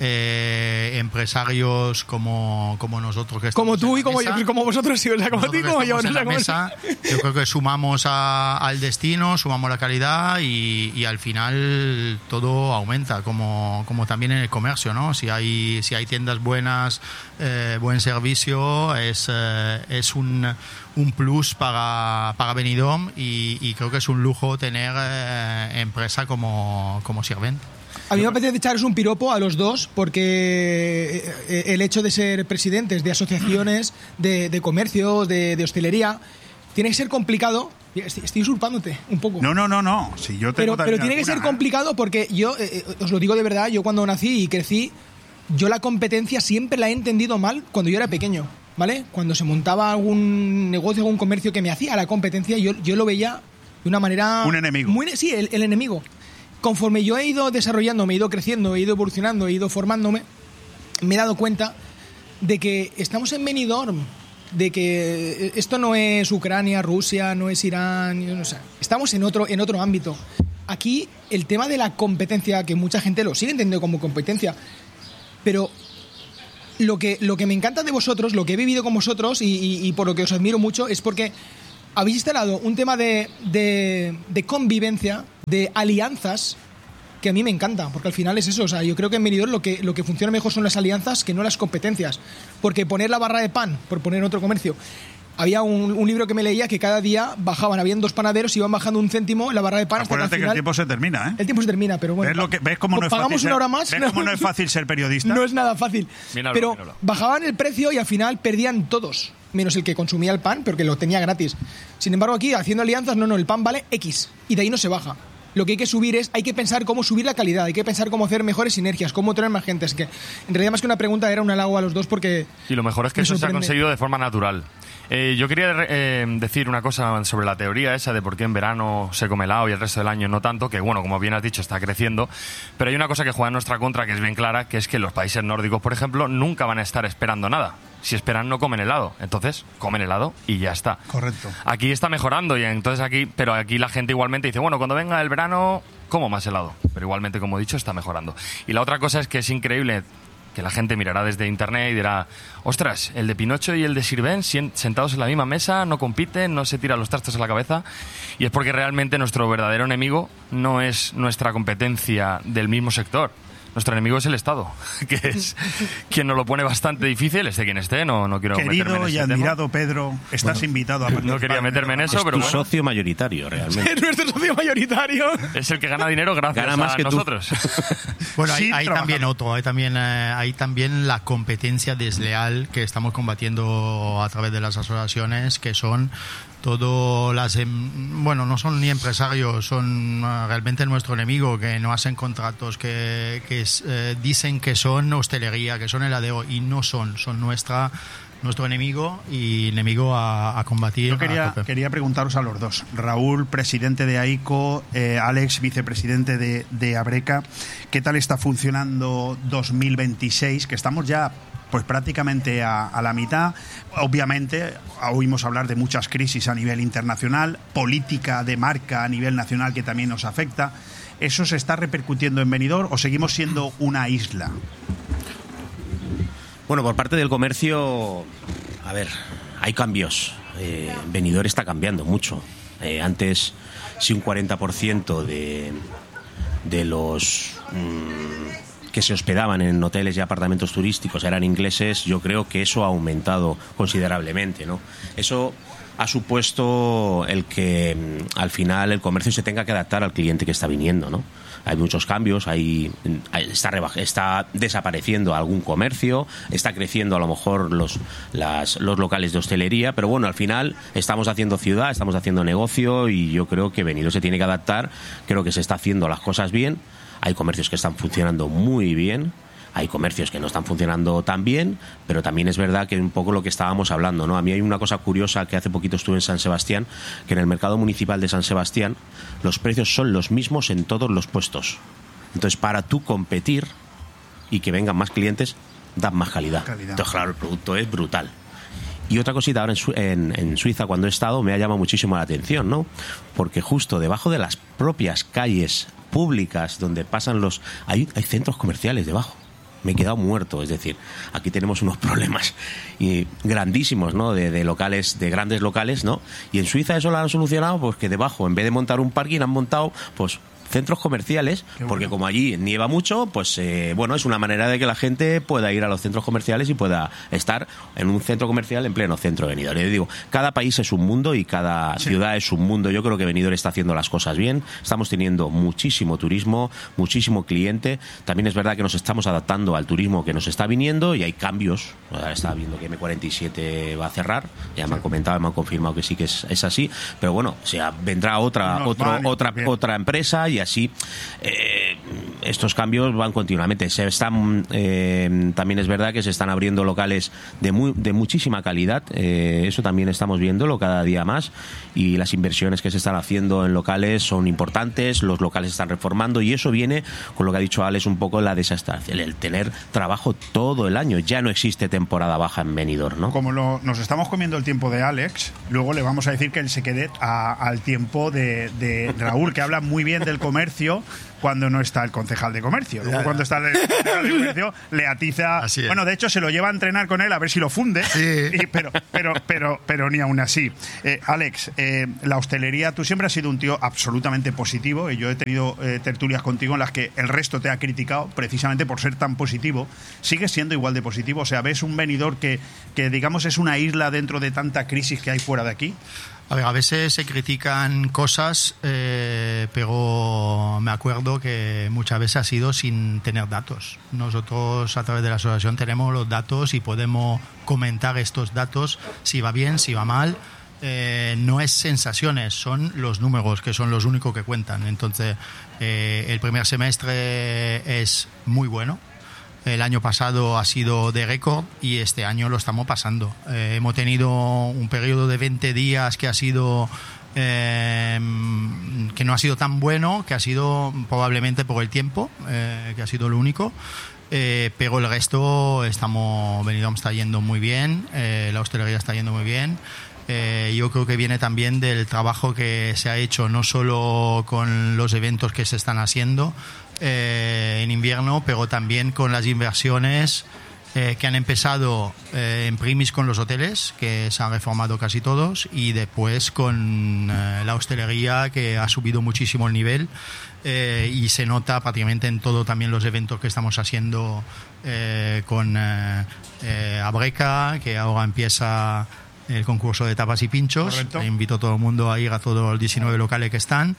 empresarios como nosotros, que como tú y como yo, como vosotros, sí, o sea, como tú y como yo, en la mesa, yo creo que sumamos al destino, sumamos la calidad y al final todo aumenta, como también en el comercio, ¿no? Si hay tiendas buenas, buen servicio, es un plus para Benidorm y creo que es un lujo tener empresa como Sirven. A mí me apetece echaros un piropo a los dos, porque el hecho de ser presidentes de asociaciones de comercio, de hostelería, tiene que ser complicado Estoy usurpándote un poco. No. Si yo tengo pero tiene que ser complicado porque yo, os lo digo de verdad, yo cuando nací y crecí, yo la competencia siempre la he entendido mal cuando yo era pequeño, ¿vale? Cuando se montaba algún negocio, algún comercio que me hacía la competencia, yo lo veía de una manera... Un enemigo. Sí, el enemigo. Conforme yo he ido desarrollando, me he ido creciendo, he ido evolucionando, he ido formándome, me he dado cuenta de que estamos en Benidorm, de que esto no es Ucrania, Rusia, no es Irán, o sea, estamos en otro ámbito. Aquí el tema de la competencia, que mucha gente lo sigue entendiendo como competencia, pero lo que me encanta de vosotros, lo que he vivido con vosotros y por lo que os admiro mucho, es porque habéis instalado un tema de convivencia, de alianzas, que a mí me encanta, porque al final es eso. O sea, yo creo que en Benidorm lo que funciona mejor son las alianzas que no las competencias. Porque poner la barra de pan, por poner otro comercio, había un libro que me leía que cada día habían 2 panaderos y iban bajando 1 céntimo la barra de pan. Acuérdate que el tiempo se termina, ¿eh? El tiempo se termina, pero bueno. ¿Ves cómo no es pagamos fácil una hora más? ¿Ves cómo no es fácil ser periodista? No es nada fácil. Pero bajaban el precio y al final perdían todos, menos el que consumía el pan, porque lo tenía gratis. Sin embargo, aquí, haciendo alianzas, no, el pan vale X y de ahí no se baja. Lo que hay que subir hay que pensar cómo subir la calidad, hay que pensar cómo hacer mejores sinergias, cómo tener más gente. Es que, en realidad, más que una pregunta, era un halago a los dos porque... Y lo mejor es que eso se ha conseguido de forma natural. Yo quería decir una cosa sobre la teoría esa de por qué en verano se come helado y el resto del año no tanto, que bueno, como bien has dicho, está creciendo, pero hay una cosa que juega en nuestra contra que es bien clara, que es que los países nórdicos, por ejemplo, nunca van a estar esperando nada. Si esperan, no comen helado. Entonces, comen helado y ya está. Correcto. Aquí está mejorando, pero aquí la gente igualmente dice, bueno, cuando venga el verano, como más helado. Pero igualmente, como he dicho, está mejorando. Y la otra cosa es que es increíble que la gente mirará desde internet y dirá, ostras, el de Pinocho y el de Sirven sentados en la misma mesa, no compiten, no se tiran los trastos a la cabeza. Y es porque realmente nuestro verdadero enemigo no es nuestra competencia del mismo sector. Nuestro enemigo es el Estado, que es quien nos lo pone bastante difícil, esté quien esté, no quiero meterme en ese tema. Querido y admirado Pedro, estás invitado a participar. No quería meterme en eso, pero tu socio mayoritario, realmente. Es nuestro socio mayoritario. Es el que gana dinero gracias a nosotros. Bueno, hay también la competencia desleal que estamos combatiendo a través de las asociaciones, que son no son ni empresarios, son realmente nuestro enemigo, que no hacen contratos, que dicen que son hostelería, que son heladero, y no son nuestro enemigo y enemigo a combatir. Yo quería preguntaros a los dos. Raúl, presidente de AICO, Alex, vicepresidente de Abreca, ¿qué tal está funcionando 2026? Que estamos ya pues prácticamente a la mitad. Obviamente oímos hablar de muchas crisis a nivel internacional, política de marca a nivel nacional que también nos afecta. ¿Eso se está repercutiendo en Benidorm o seguimos siendo una isla? Bueno, por parte del comercio, a ver, hay cambios. Benidorm está cambiando mucho. Antes, si un 40% de los que se hospedaban en hoteles y apartamentos turísticos eran ingleses, yo creo que eso ha aumentado considerablemente, ¿no? Eso ha supuesto el que al final el comercio se tenga que adaptar al cliente que está viniendo, ¿no? Hay muchos cambios, está desapareciendo algún comercio, está creciendo a lo mejor los locales de hostelería, pero bueno, al final estamos haciendo ciudad, estamos haciendo negocio y yo creo que Benidorm se tiene que adaptar, creo que se está haciendo las cosas bien. Hay comercios que están funcionando muy bien, hay comercios que no están funcionando tan bien, pero también es verdad que un poco lo que estábamos hablando, ¿no? A mí hay una cosa curiosa que hace poquito estuve en San Sebastián, que en el mercado municipal de San Sebastián los precios son los mismos en todos los puestos. Entonces, para tú competir y que vengan más clientes, das más calidad. Entonces, claro, el producto es brutal. Y otra cosita, ahora en Suiza, cuando he estado, me ha llamado muchísimo la atención, ¿no? Porque justo debajo de las propias calles públicas donde pasan hay centros comerciales debajo. Me he quedado muerto, es decir, aquí tenemos unos problemas grandísimos, ¿no? De locales, de grandes locales, ¿no? Y en Suiza eso lo han solucionado, pues que debajo, en vez de montar un parking, han montado pues centros comerciales, porque como allí nieva mucho, pues bueno, es una manera de que la gente pueda ir a los centros comerciales y pueda estar en un centro comercial en pleno centro de Benidorm. Yo digo, cada país es un mundo y cada ciudad es un mundo. Yo creo que Benidorm está haciendo las cosas bien, estamos teniendo muchísimo turismo, muchísimo cliente. También es verdad que nos estamos adaptando al turismo que nos está viniendo y hay cambios. Ahora estaba viendo que M47 va a cerrar, ya me han comentado, me han confirmado que sí que es así, pero bueno, o sea, vendrá otra empresa y así estos cambios van continuamente. Se están también es verdad que se están abriendo locales de muchísima calidad, eso también estamos viéndolo cada día más, y las inversiones que se están haciendo en locales son importantes, los locales se están reformando y eso viene con lo que ha dicho Alex un poco, la desestación, el tener trabajo todo el año. Ya no existe temporada baja en Benidorm, ¿no? Como nos estamos comiendo el tiempo de Alex, luego le vamos a decir que él se quede al tiempo de Raúl, que habla muy bien del comercio cuando no está el concejal de comercio. Luego cuando está el concejal de comercio le atiza. Bueno, de hecho se lo lleva a entrenar con él a ver si lo funde, pero ni aún así. Alex, la hostelería, tú siempre has sido un tío absolutamente positivo y yo he tenido tertulias contigo en las que el resto te ha criticado precisamente por ser tan positivo. ¿Sigues siendo igual de positivo? O sea, ¿ves un Benidorm que digamos es una isla dentro de tanta crisis que hay fuera de aquí? A ver, a veces se critican cosas, pero me acuerdo que muchas veces ha sido sin tener datos. Nosotros a través de la asociación tenemos los datos y podemos comentar estos datos, si va bien, si va mal. No es sensaciones, son los números que son los únicos que cuentan. Entonces, el primer semestre es muy bueno. El año pasado ha sido de récord y este año lo estamos pasando. Hemos tenido un periodo de 20 días que ha sido que no ha sido tan bueno, que ha sido probablemente por el tiempo, que ha sido lo único. Pero el resto Benidorm está yendo muy bien, la hostelería está yendo muy bien. Yo creo que viene también del trabajo que se ha hecho, no solo con los eventos que se están haciendo en invierno, pero también con las inversiones que han empezado en primis con los hoteles, que se han reformado casi todos, y después con la hostelería, que ha subido muchísimo el nivel, y se nota prácticamente en todo, también los eventos que estamos haciendo con Abreca, que ahora empieza el concurso de tapas y pinchos. Correcto. Invito a todo el mundo a ir a todos los 19 locales que están,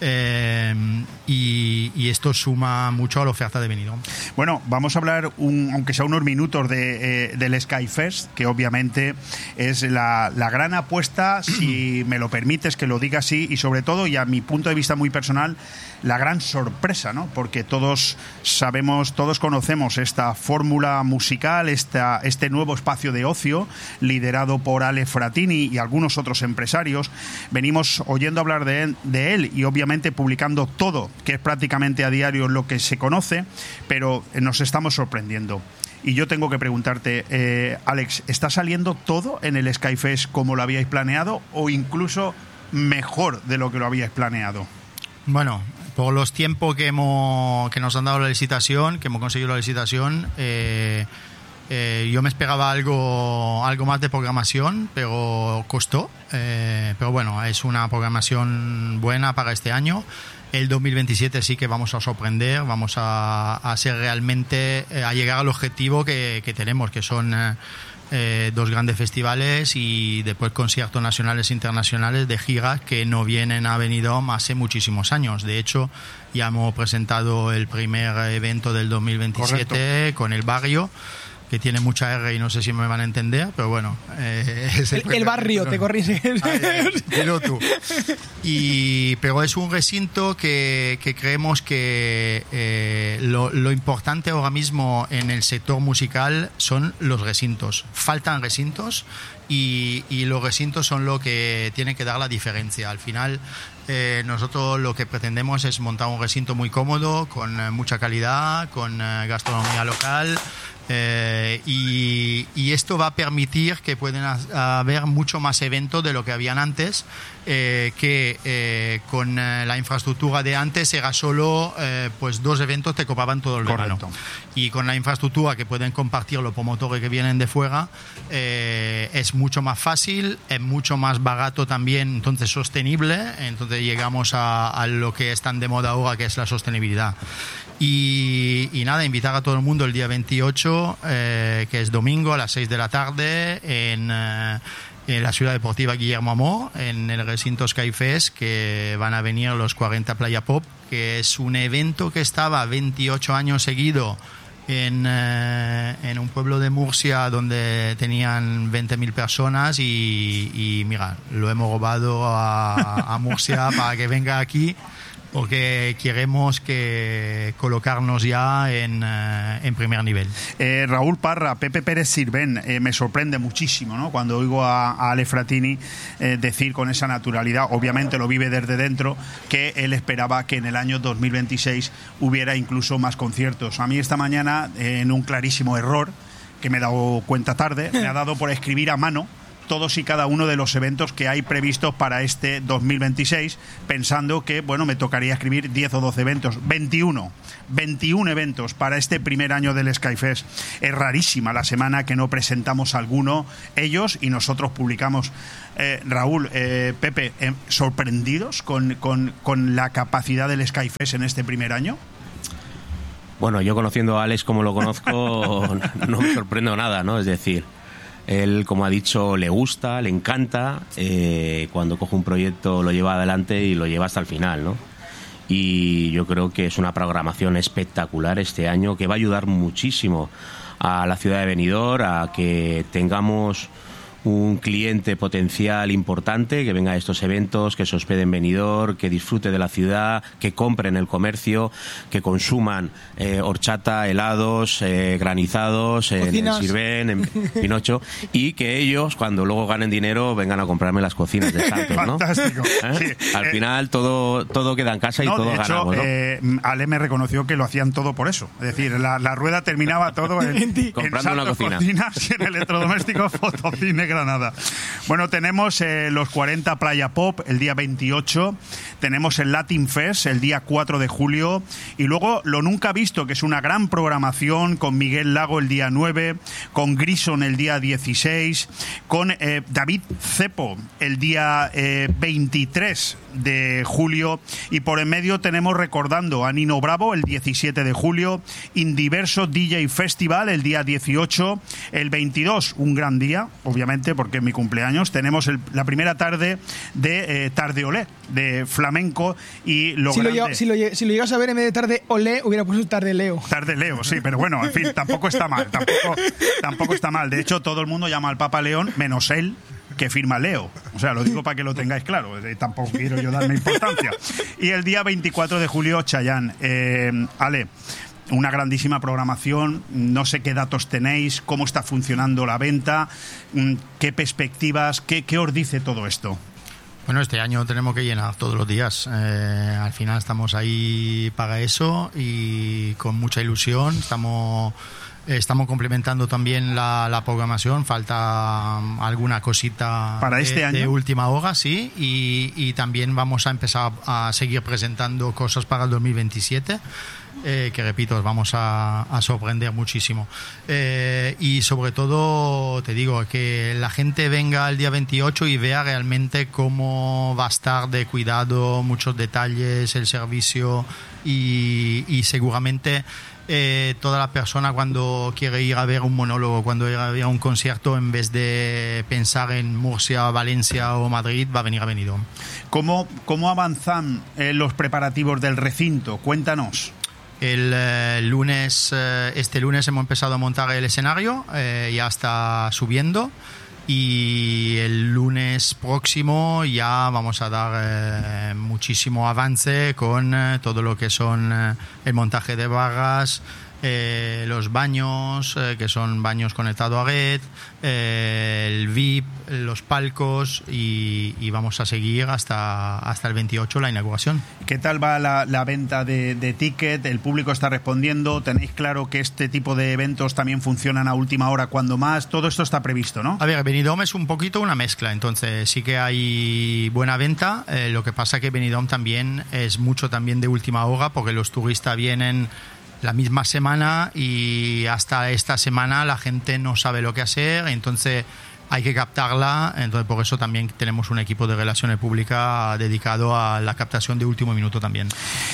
y esto suma mucho a la oferta de Benidorm. Bueno, vamos a hablar aunque sea unos minutos del Skyfest, que obviamente es la gran apuesta, si me lo permites que lo diga así, y sobre todo, y a mi punto de vista muy personal, la gran sorpresa, ¿no? Porque todos sabemos, todos conocemos esta fórmula musical, este nuevo espacio de ocio liderado por Ale Fratini y algunos otros empresarios. Venimos oyendo hablar de él y obviamente publicando todo, que es prácticamente a diario lo que se conoce, pero nos estamos sorprendiendo. Y yo tengo que preguntarte, Alex, ¿está saliendo todo en el Skyfest como lo habíais planeado o incluso mejor de lo que lo habíais planeado? Bueno, por los tiempos que nos han dado la licitación, que hemos conseguido la licitación, yo me esperaba algo más de programación, pero costó. Pero bueno, es una programación buena para este año. El 2027 sí que vamos a sorprender, vamos a ser realmente, a llegar al objetivo que tenemos, que son 2 grandes festivales y después conciertos nacionales e internacionales de giras que no vienen a Benidorm hace muchísimos años. De hecho, ya hemos presentado el primer evento del 2027. Correcto. Con el barrio, que tiene mucha R y no sé si me van a entender, pero bueno. Es el barrio, te corriges. Dilo tú. Pero es un recinto que creemos que lo importante ahora mismo en el sector musical son los recintos. Faltan recintos y los recintos son lo que tiene que dar la diferencia. Al final, nosotros lo que pretendemos es montar un recinto muy cómodo, con mucha calidad, con gastronomía local. Y esto va a permitir que puedan haber mucho más eventos de lo que habían antes, que con la infraestructura de antes era solo pues 2 eventos te copaban todo el verano. Y con la infraestructura que pueden compartir los promotores que vienen de fuera, es mucho más fácil, es mucho más barato también, entonces sostenible. Entonces llegamos a lo que es tan de moda ahora, que es la sostenibilidad. Y nada, invitar a todo el mundo el día 28, que es domingo a las 6 de la tarde en la Ciudad Deportiva Guillermo Amor, en el recinto Skyfest, que van a venir los 40 Playa Pop, que es un evento que estaba 28 años seguido en un pueblo de Murcia donde tenían 20.000 personas y mira, lo hemos robado a Murcia para que venga aquí, porque queremos colocarnos ya en primer nivel. Raúl Parra, Pepe Pérez Sirvent, me sorprende muchísimo, ¿no?, cuando oigo a Ale Fratini decir con esa naturalidad, obviamente lo vive desde dentro, que él esperaba que en el año 2026 hubiera incluso más conciertos. A mí esta mañana, en un clarísimo error, que me he dado cuenta tarde, me ha dado por escribir a mano todos y cada uno de los eventos que hay previstos para este 2026, pensando que, bueno, me tocaría escribir 10 o 12 eventos. 21 eventos para este primer año del Skyfest. Es rarísima la semana que no presentamos alguno, ellos y nosotros publicamos. Raúl, Pepe, ¿sorprendidos con la capacidad del Skyfest en este primer año? Bueno, yo conociendo a Alex como lo conozco, no me sorprendo nada, ¿no? Es decir, él, como ha dicho, le gusta, le encanta, cuando coge un proyecto lo lleva adelante y lo lleva hasta el final, ¿no? Y yo creo que es una programación espectacular este año, que va a ayudar muchísimo a la ciudad de Benidorm a que tengamos un cliente potencial importante que venga a estos eventos, que se hospede en Benidorm, que disfrute de la ciudad, que compren el comercio, que consuman horchata, helados, granizados, en el Sirvent, en Pinocho, y que ellos, cuando luego ganen dinero, vengan a comprarme las cocinas de Santos, ¿no? Fantástico. Sí. Al final todo queda en casa y todo ganamos, ¿no? Ale me reconoció que lo hacían todo por eso. Es decir, la rueda terminaba todo comprando una cocina. Cocinas, en electrodomésticos, fotocine, Granada. Bueno, tenemos los 40 Playa Pop el día 28, tenemos el Latin Fest el día 4 de julio y luego lo nunca visto, que es una gran programación con Miguel Lago el día 9, con Grison el día 16, con David Cepo el día 23 de julio, y por en medio tenemos, recordando, a Nino Bravo el 17 de julio, Indiverso DJ Festival el día 18, el 22, un gran día, obviamente, porque es mi cumpleaños, tenemos la primera tarde de Tarde Olé, de flamenco, y lo grande... Si lo llegas a ver, en vez de Tarde Olé, hubiera puesto Tarde Leo. Tarde Leo, sí, pero bueno, en fin, tampoco está mal, tampoco está mal. De hecho, todo el mundo llama al Papa León, menos él, que firma Leo. O sea, lo digo para que lo tengáis claro. Tampoco quiero yo darme importancia. Y el día 24 de julio, Chayanne. Ale, una grandísima programación. No sé qué datos tenéis, cómo está funcionando la venta, qué perspectivas, qué os dice todo esto. Bueno, este año tenemos que llenar todos los días. Al final estamos ahí para eso y con mucha ilusión. Estamos complementando también la programación. Falta alguna cosita para este año, de última hora, sí. Y también vamos a empezar a seguir presentando cosas para el 2027. Que repito, os vamos a sorprender muchísimo. Y sobre todo, te digo, que la gente venga el día 28 y vea realmente cómo va a estar de cuidado, muchos detalles, el servicio y seguramente toda la persona, cuando quiere ir a ver un monólogo, cuando quiere ir a ver un concierto, en vez de pensar en Murcia, Valencia o Madrid, va a venir a Benidorm. ¿Cómo avanzan los preparativos del recinto? Cuéntanos. Este lunes hemos empezado a montar el escenario, ya está subiendo, y el lunes próximo ya vamos a dar muchísimo avance con todo lo que son el montaje de barras, los baños, que son baños conectados a red, el VIP, los palcos y vamos a seguir hasta el 28 la inauguración. ¿Qué tal va la venta de ticket? ¿El público está respondiendo? ¿Tenéis claro que este tipo de eventos también funcionan a última hora cuando más? Todo esto está previsto, ¿no? A ver, Benidorm es un poquito una mezcla, entonces sí que hay buena venta, lo que pasa que Benidorm también es mucho también de última hora porque los turistas vienen la misma semana y hasta esta semana la gente no sabe lo que hacer, entonces hay que captarla, entonces por eso también tenemos un equipo de relaciones públicas dedicado a la captación de último minuto también.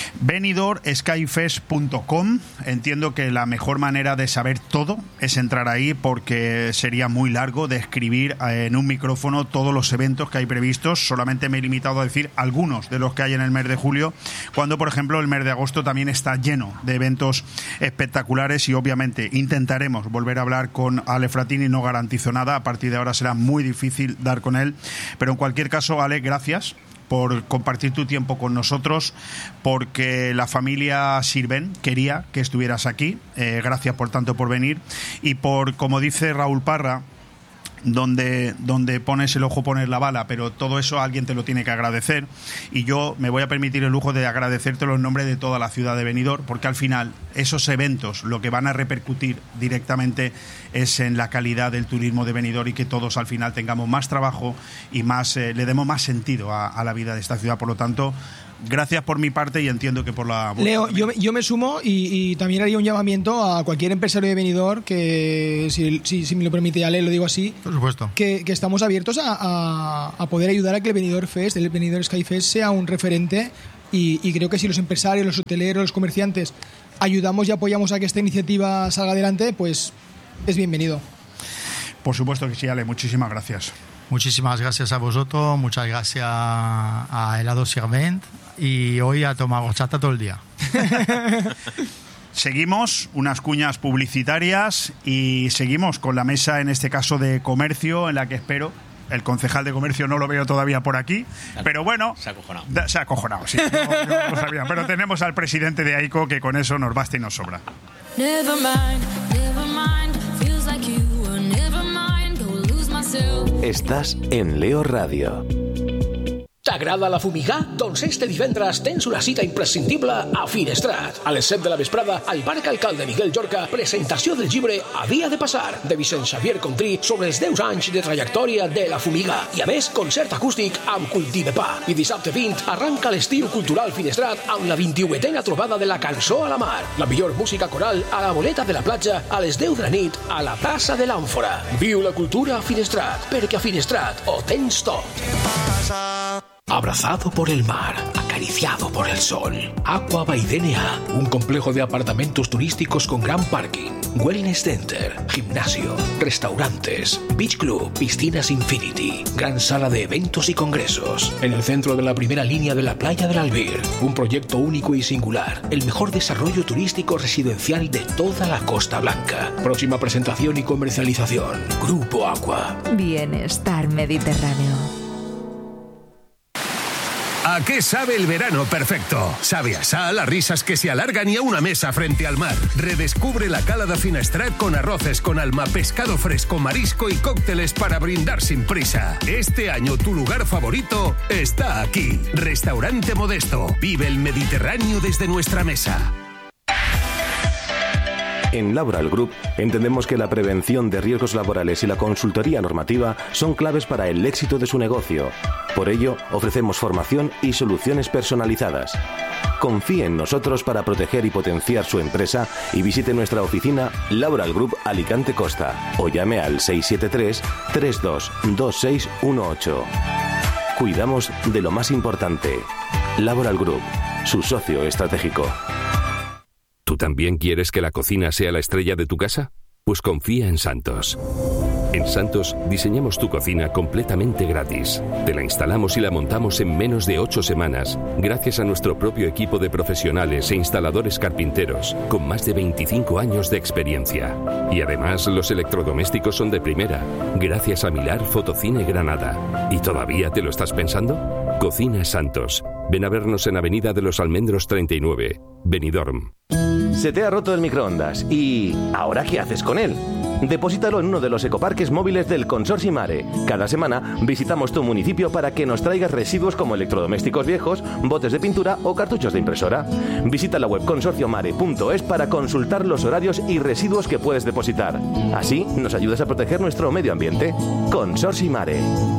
BenidormSkyFest.com. Entiendo que la mejor manera de saber todo es entrar ahí porque sería muy largo describir en un micrófono todos los eventos que hay previstos. Solamente me he limitado a decir algunos de los que hay en el mes de julio, cuando por ejemplo el mes de agosto también está lleno de eventos espectaculares y obviamente intentaremos volver a hablar con Ale Fratini, no garantizo nada, a partir de ahora será muy difícil dar con él, pero en cualquier caso, Ale, gracias por compartir tu tiempo con nosotros, porque la familia Sirven quería que estuvieras aquí, gracias por tanto por venir y por, como dice Raúl Parra, donde pones el ojo pones la bala, pero todo eso alguien te lo tiene que agradecer y yo me voy a permitir el lujo de agradecértelo en nombre de toda la ciudad de Benidorm, porque al final esos eventos lo que van a repercutir directamente es en la calidad del turismo de Benidorm y que todos al final tengamos más trabajo y más le demos más sentido a la vida de esta ciudad. Por lo tanto, gracias por mi parte y entiendo que por la... Leo, yo me sumo y también haría un llamamiento a cualquier empresario de Benidorm que, si me lo permite, Ale, lo digo así, por supuesto, que estamos abiertos a poder ayudar a que el Benidorm Fest, el Benidorm Sky Fest, sea un referente y creo que si los empresarios, los hoteleros, los comerciantes ayudamos y apoyamos a que esta iniciativa salga adelante, pues es bienvenido. Por supuesto que sí, Ale, muchísimas gracias. Muchísimas gracias a vosotros, muchas gracias a Helado Sirvent y hoy a tomar horchata todo el día. Seguimos, unas cuñas publicitarias y seguimos con la mesa, en este caso de comercio, en la que espero... El concejal de comercio no lo veo todavía por aquí, pero bueno... Se ha acojonado. Se ha acojonado, sí. No lo sabía, pero tenemos al presidente de AICO que con eso nos basta y nos sobra. Never mind, feels like you were never mind, go lose myself. Estás en Leo Radio. T'agrada la fumigar? Doncs este divendres tens una cita imprescindible a Finestrat. A les 7 de la vesprada, al Parc Alcalde Miguel Llorca, presentació del llibre Havia de passar, de Vicent Xavier Contrí, sobre els 10 anys de trajectòria de la fumiga. I a més, concert acústic amb Cultive Pa. I dissabte 20 arranca l'estiu cultural Finestrat amb la 21a trobada de la cançó a la mar. La millor música coral a la boleta de la platja a les 10 de la nit a la plaça de l'Àmfora. Viu la cultura a Finestrat, perquè a Finestrat ho tens tot. Abrazado por el mar, acariciado por el sol. Aqua by DNA, un complejo de apartamentos turísticos con gran parking, wellness center, gimnasio, restaurantes, beach club, piscinas infinity, gran sala de eventos y congresos. En el centro de la primera línea de la playa del Albir, un proyecto único y singular, el mejor desarrollo turístico residencial de toda la Costa Blanca. Próxima presentación y comercialización, Grupo Aqua. Bienestar Mediterráneo. ¿A qué sabe el verano perfecto? Sabe a sal, a risas que se alargan y a una mesa frente al mar. Redescubre la cala de Finestrat con arroces con alma, pescado fresco, marisco y cócteles para brindar sin prisa. Este año tu lugar favorito está aquí. Restaurante Modesto. Vive el Mediterráneo desde nuestra mesa. En Laboral Group entendemos que la prevención de riesgos laborales y la consultoría normativa son claves para el éxito de su negocio. Por ello, ofrecemos formación y soluciones personalizadas. Confíe en nosotros para proteger y potenciar su empresa y visite nuestra oficina Laboral Group Alicante Costa o llame al 673 322618. Cuidamos de lo más importante. Laboral Group, su socio estratégico. ¿Tú también quieres que la cocina sea la estrella de tu casa? Pues confía en Santos. En Santos diseñamos tu cocina completamente gratis. Te la instalamos y la montamos en menos de 8 semanas, gracias a nuestro propio equipo de profesionales e instaladores carpinteros, con más de 25 años de experiencia. Y además los electrodomésticos son de primera, gracias a Milar Fotocine Granada. ¿Y todavía te lo estás pensando? Cocina Santos. Ven a vernos en Avenida de los Almendros 39, Benidorm. Se te ha roto el microondas y ¿ahora qué haces con él? Deposítalo en uno de los ecoparques móviles del Consorcio Mare. Cada semana visitamos tu municipio para que nos traigas residuos como electrodomésticos viejos, botes de pintura o cartuchos de impresora. Visita la web consorciomare.es para consultar los horarios y residuos que puedes depositar. Así nos ayudas a proteger nuestro medio ambiente. Consorcio Mare.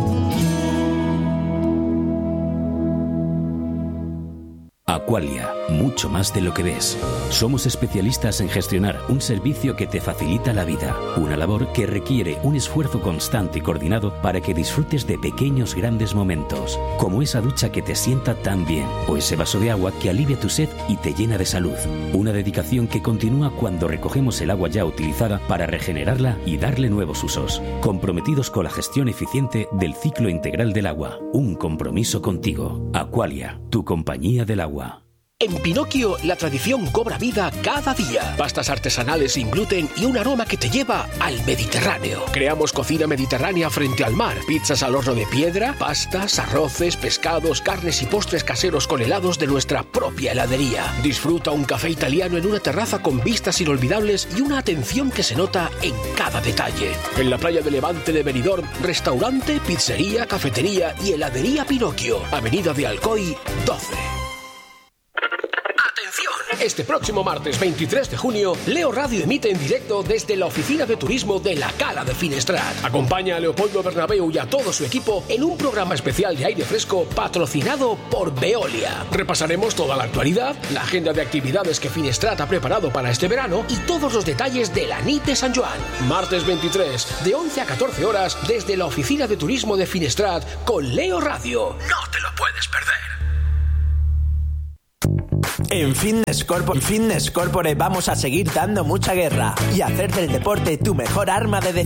Aqualia, mucho más de lo que ves. Somos especialistas en gestionar un servicio que te facilita la vida, una labor que requiere un esfuerzo constante y coordinado para que disfrutes de pequeños grandes momentos, como esa ducha que te sienta tan bien, o ese vaso de agua que alivia tu sed y te llena de salud. Una dedicación que continúa cuando recogemos el agua ya utilizada para regenerarla y darle nuevos usos. Comprometidos con la gestión eficiente del ciclo integral del agua. Un compromiso contigo. Aqualia, tu compañía del agua. En Pinocchio, la tradición cobra vida cada día. Pastas artesanales sin gluten y un aroma que te lleva al Mediterráneo. Creamos cocina mediterránea frente al mar. Pizzas al horno de piedra, pastas, arroces, pescados, carnes y postres caseros con helados de nuestra propia heladería. Disfruta un café italiano en una terraza con vistas inolvidables y una atención que se nota en cada detalle. En la playa de Levante de Benidorm, restaurante, pizzería, cafetería y heladería Pinocchio. Avenida de Alcoy, 12. Este próximo martes 23 de junio, Leo Radio emite en directo desde la oficina de turismo de la Cala de Finestrat. Acompaña a Leopoldo Bernabéu y a todo su equipo en un programa especial de aire fresco patrocinado por Veolia. Repasaremos toda la actualidad, la agenda de actividades que Finestrat ha preparado para este verano y todos los detalles de la NIT de San Joan. Martes 23, de 11 a 14 horas, desde la oficina de turismo de Finestrat con Leo Radio. No te lo puedes perder. En Fitness Corporate vamos a seguir dando mucha guerra y hacer del deporte tu mejor arma de defensa.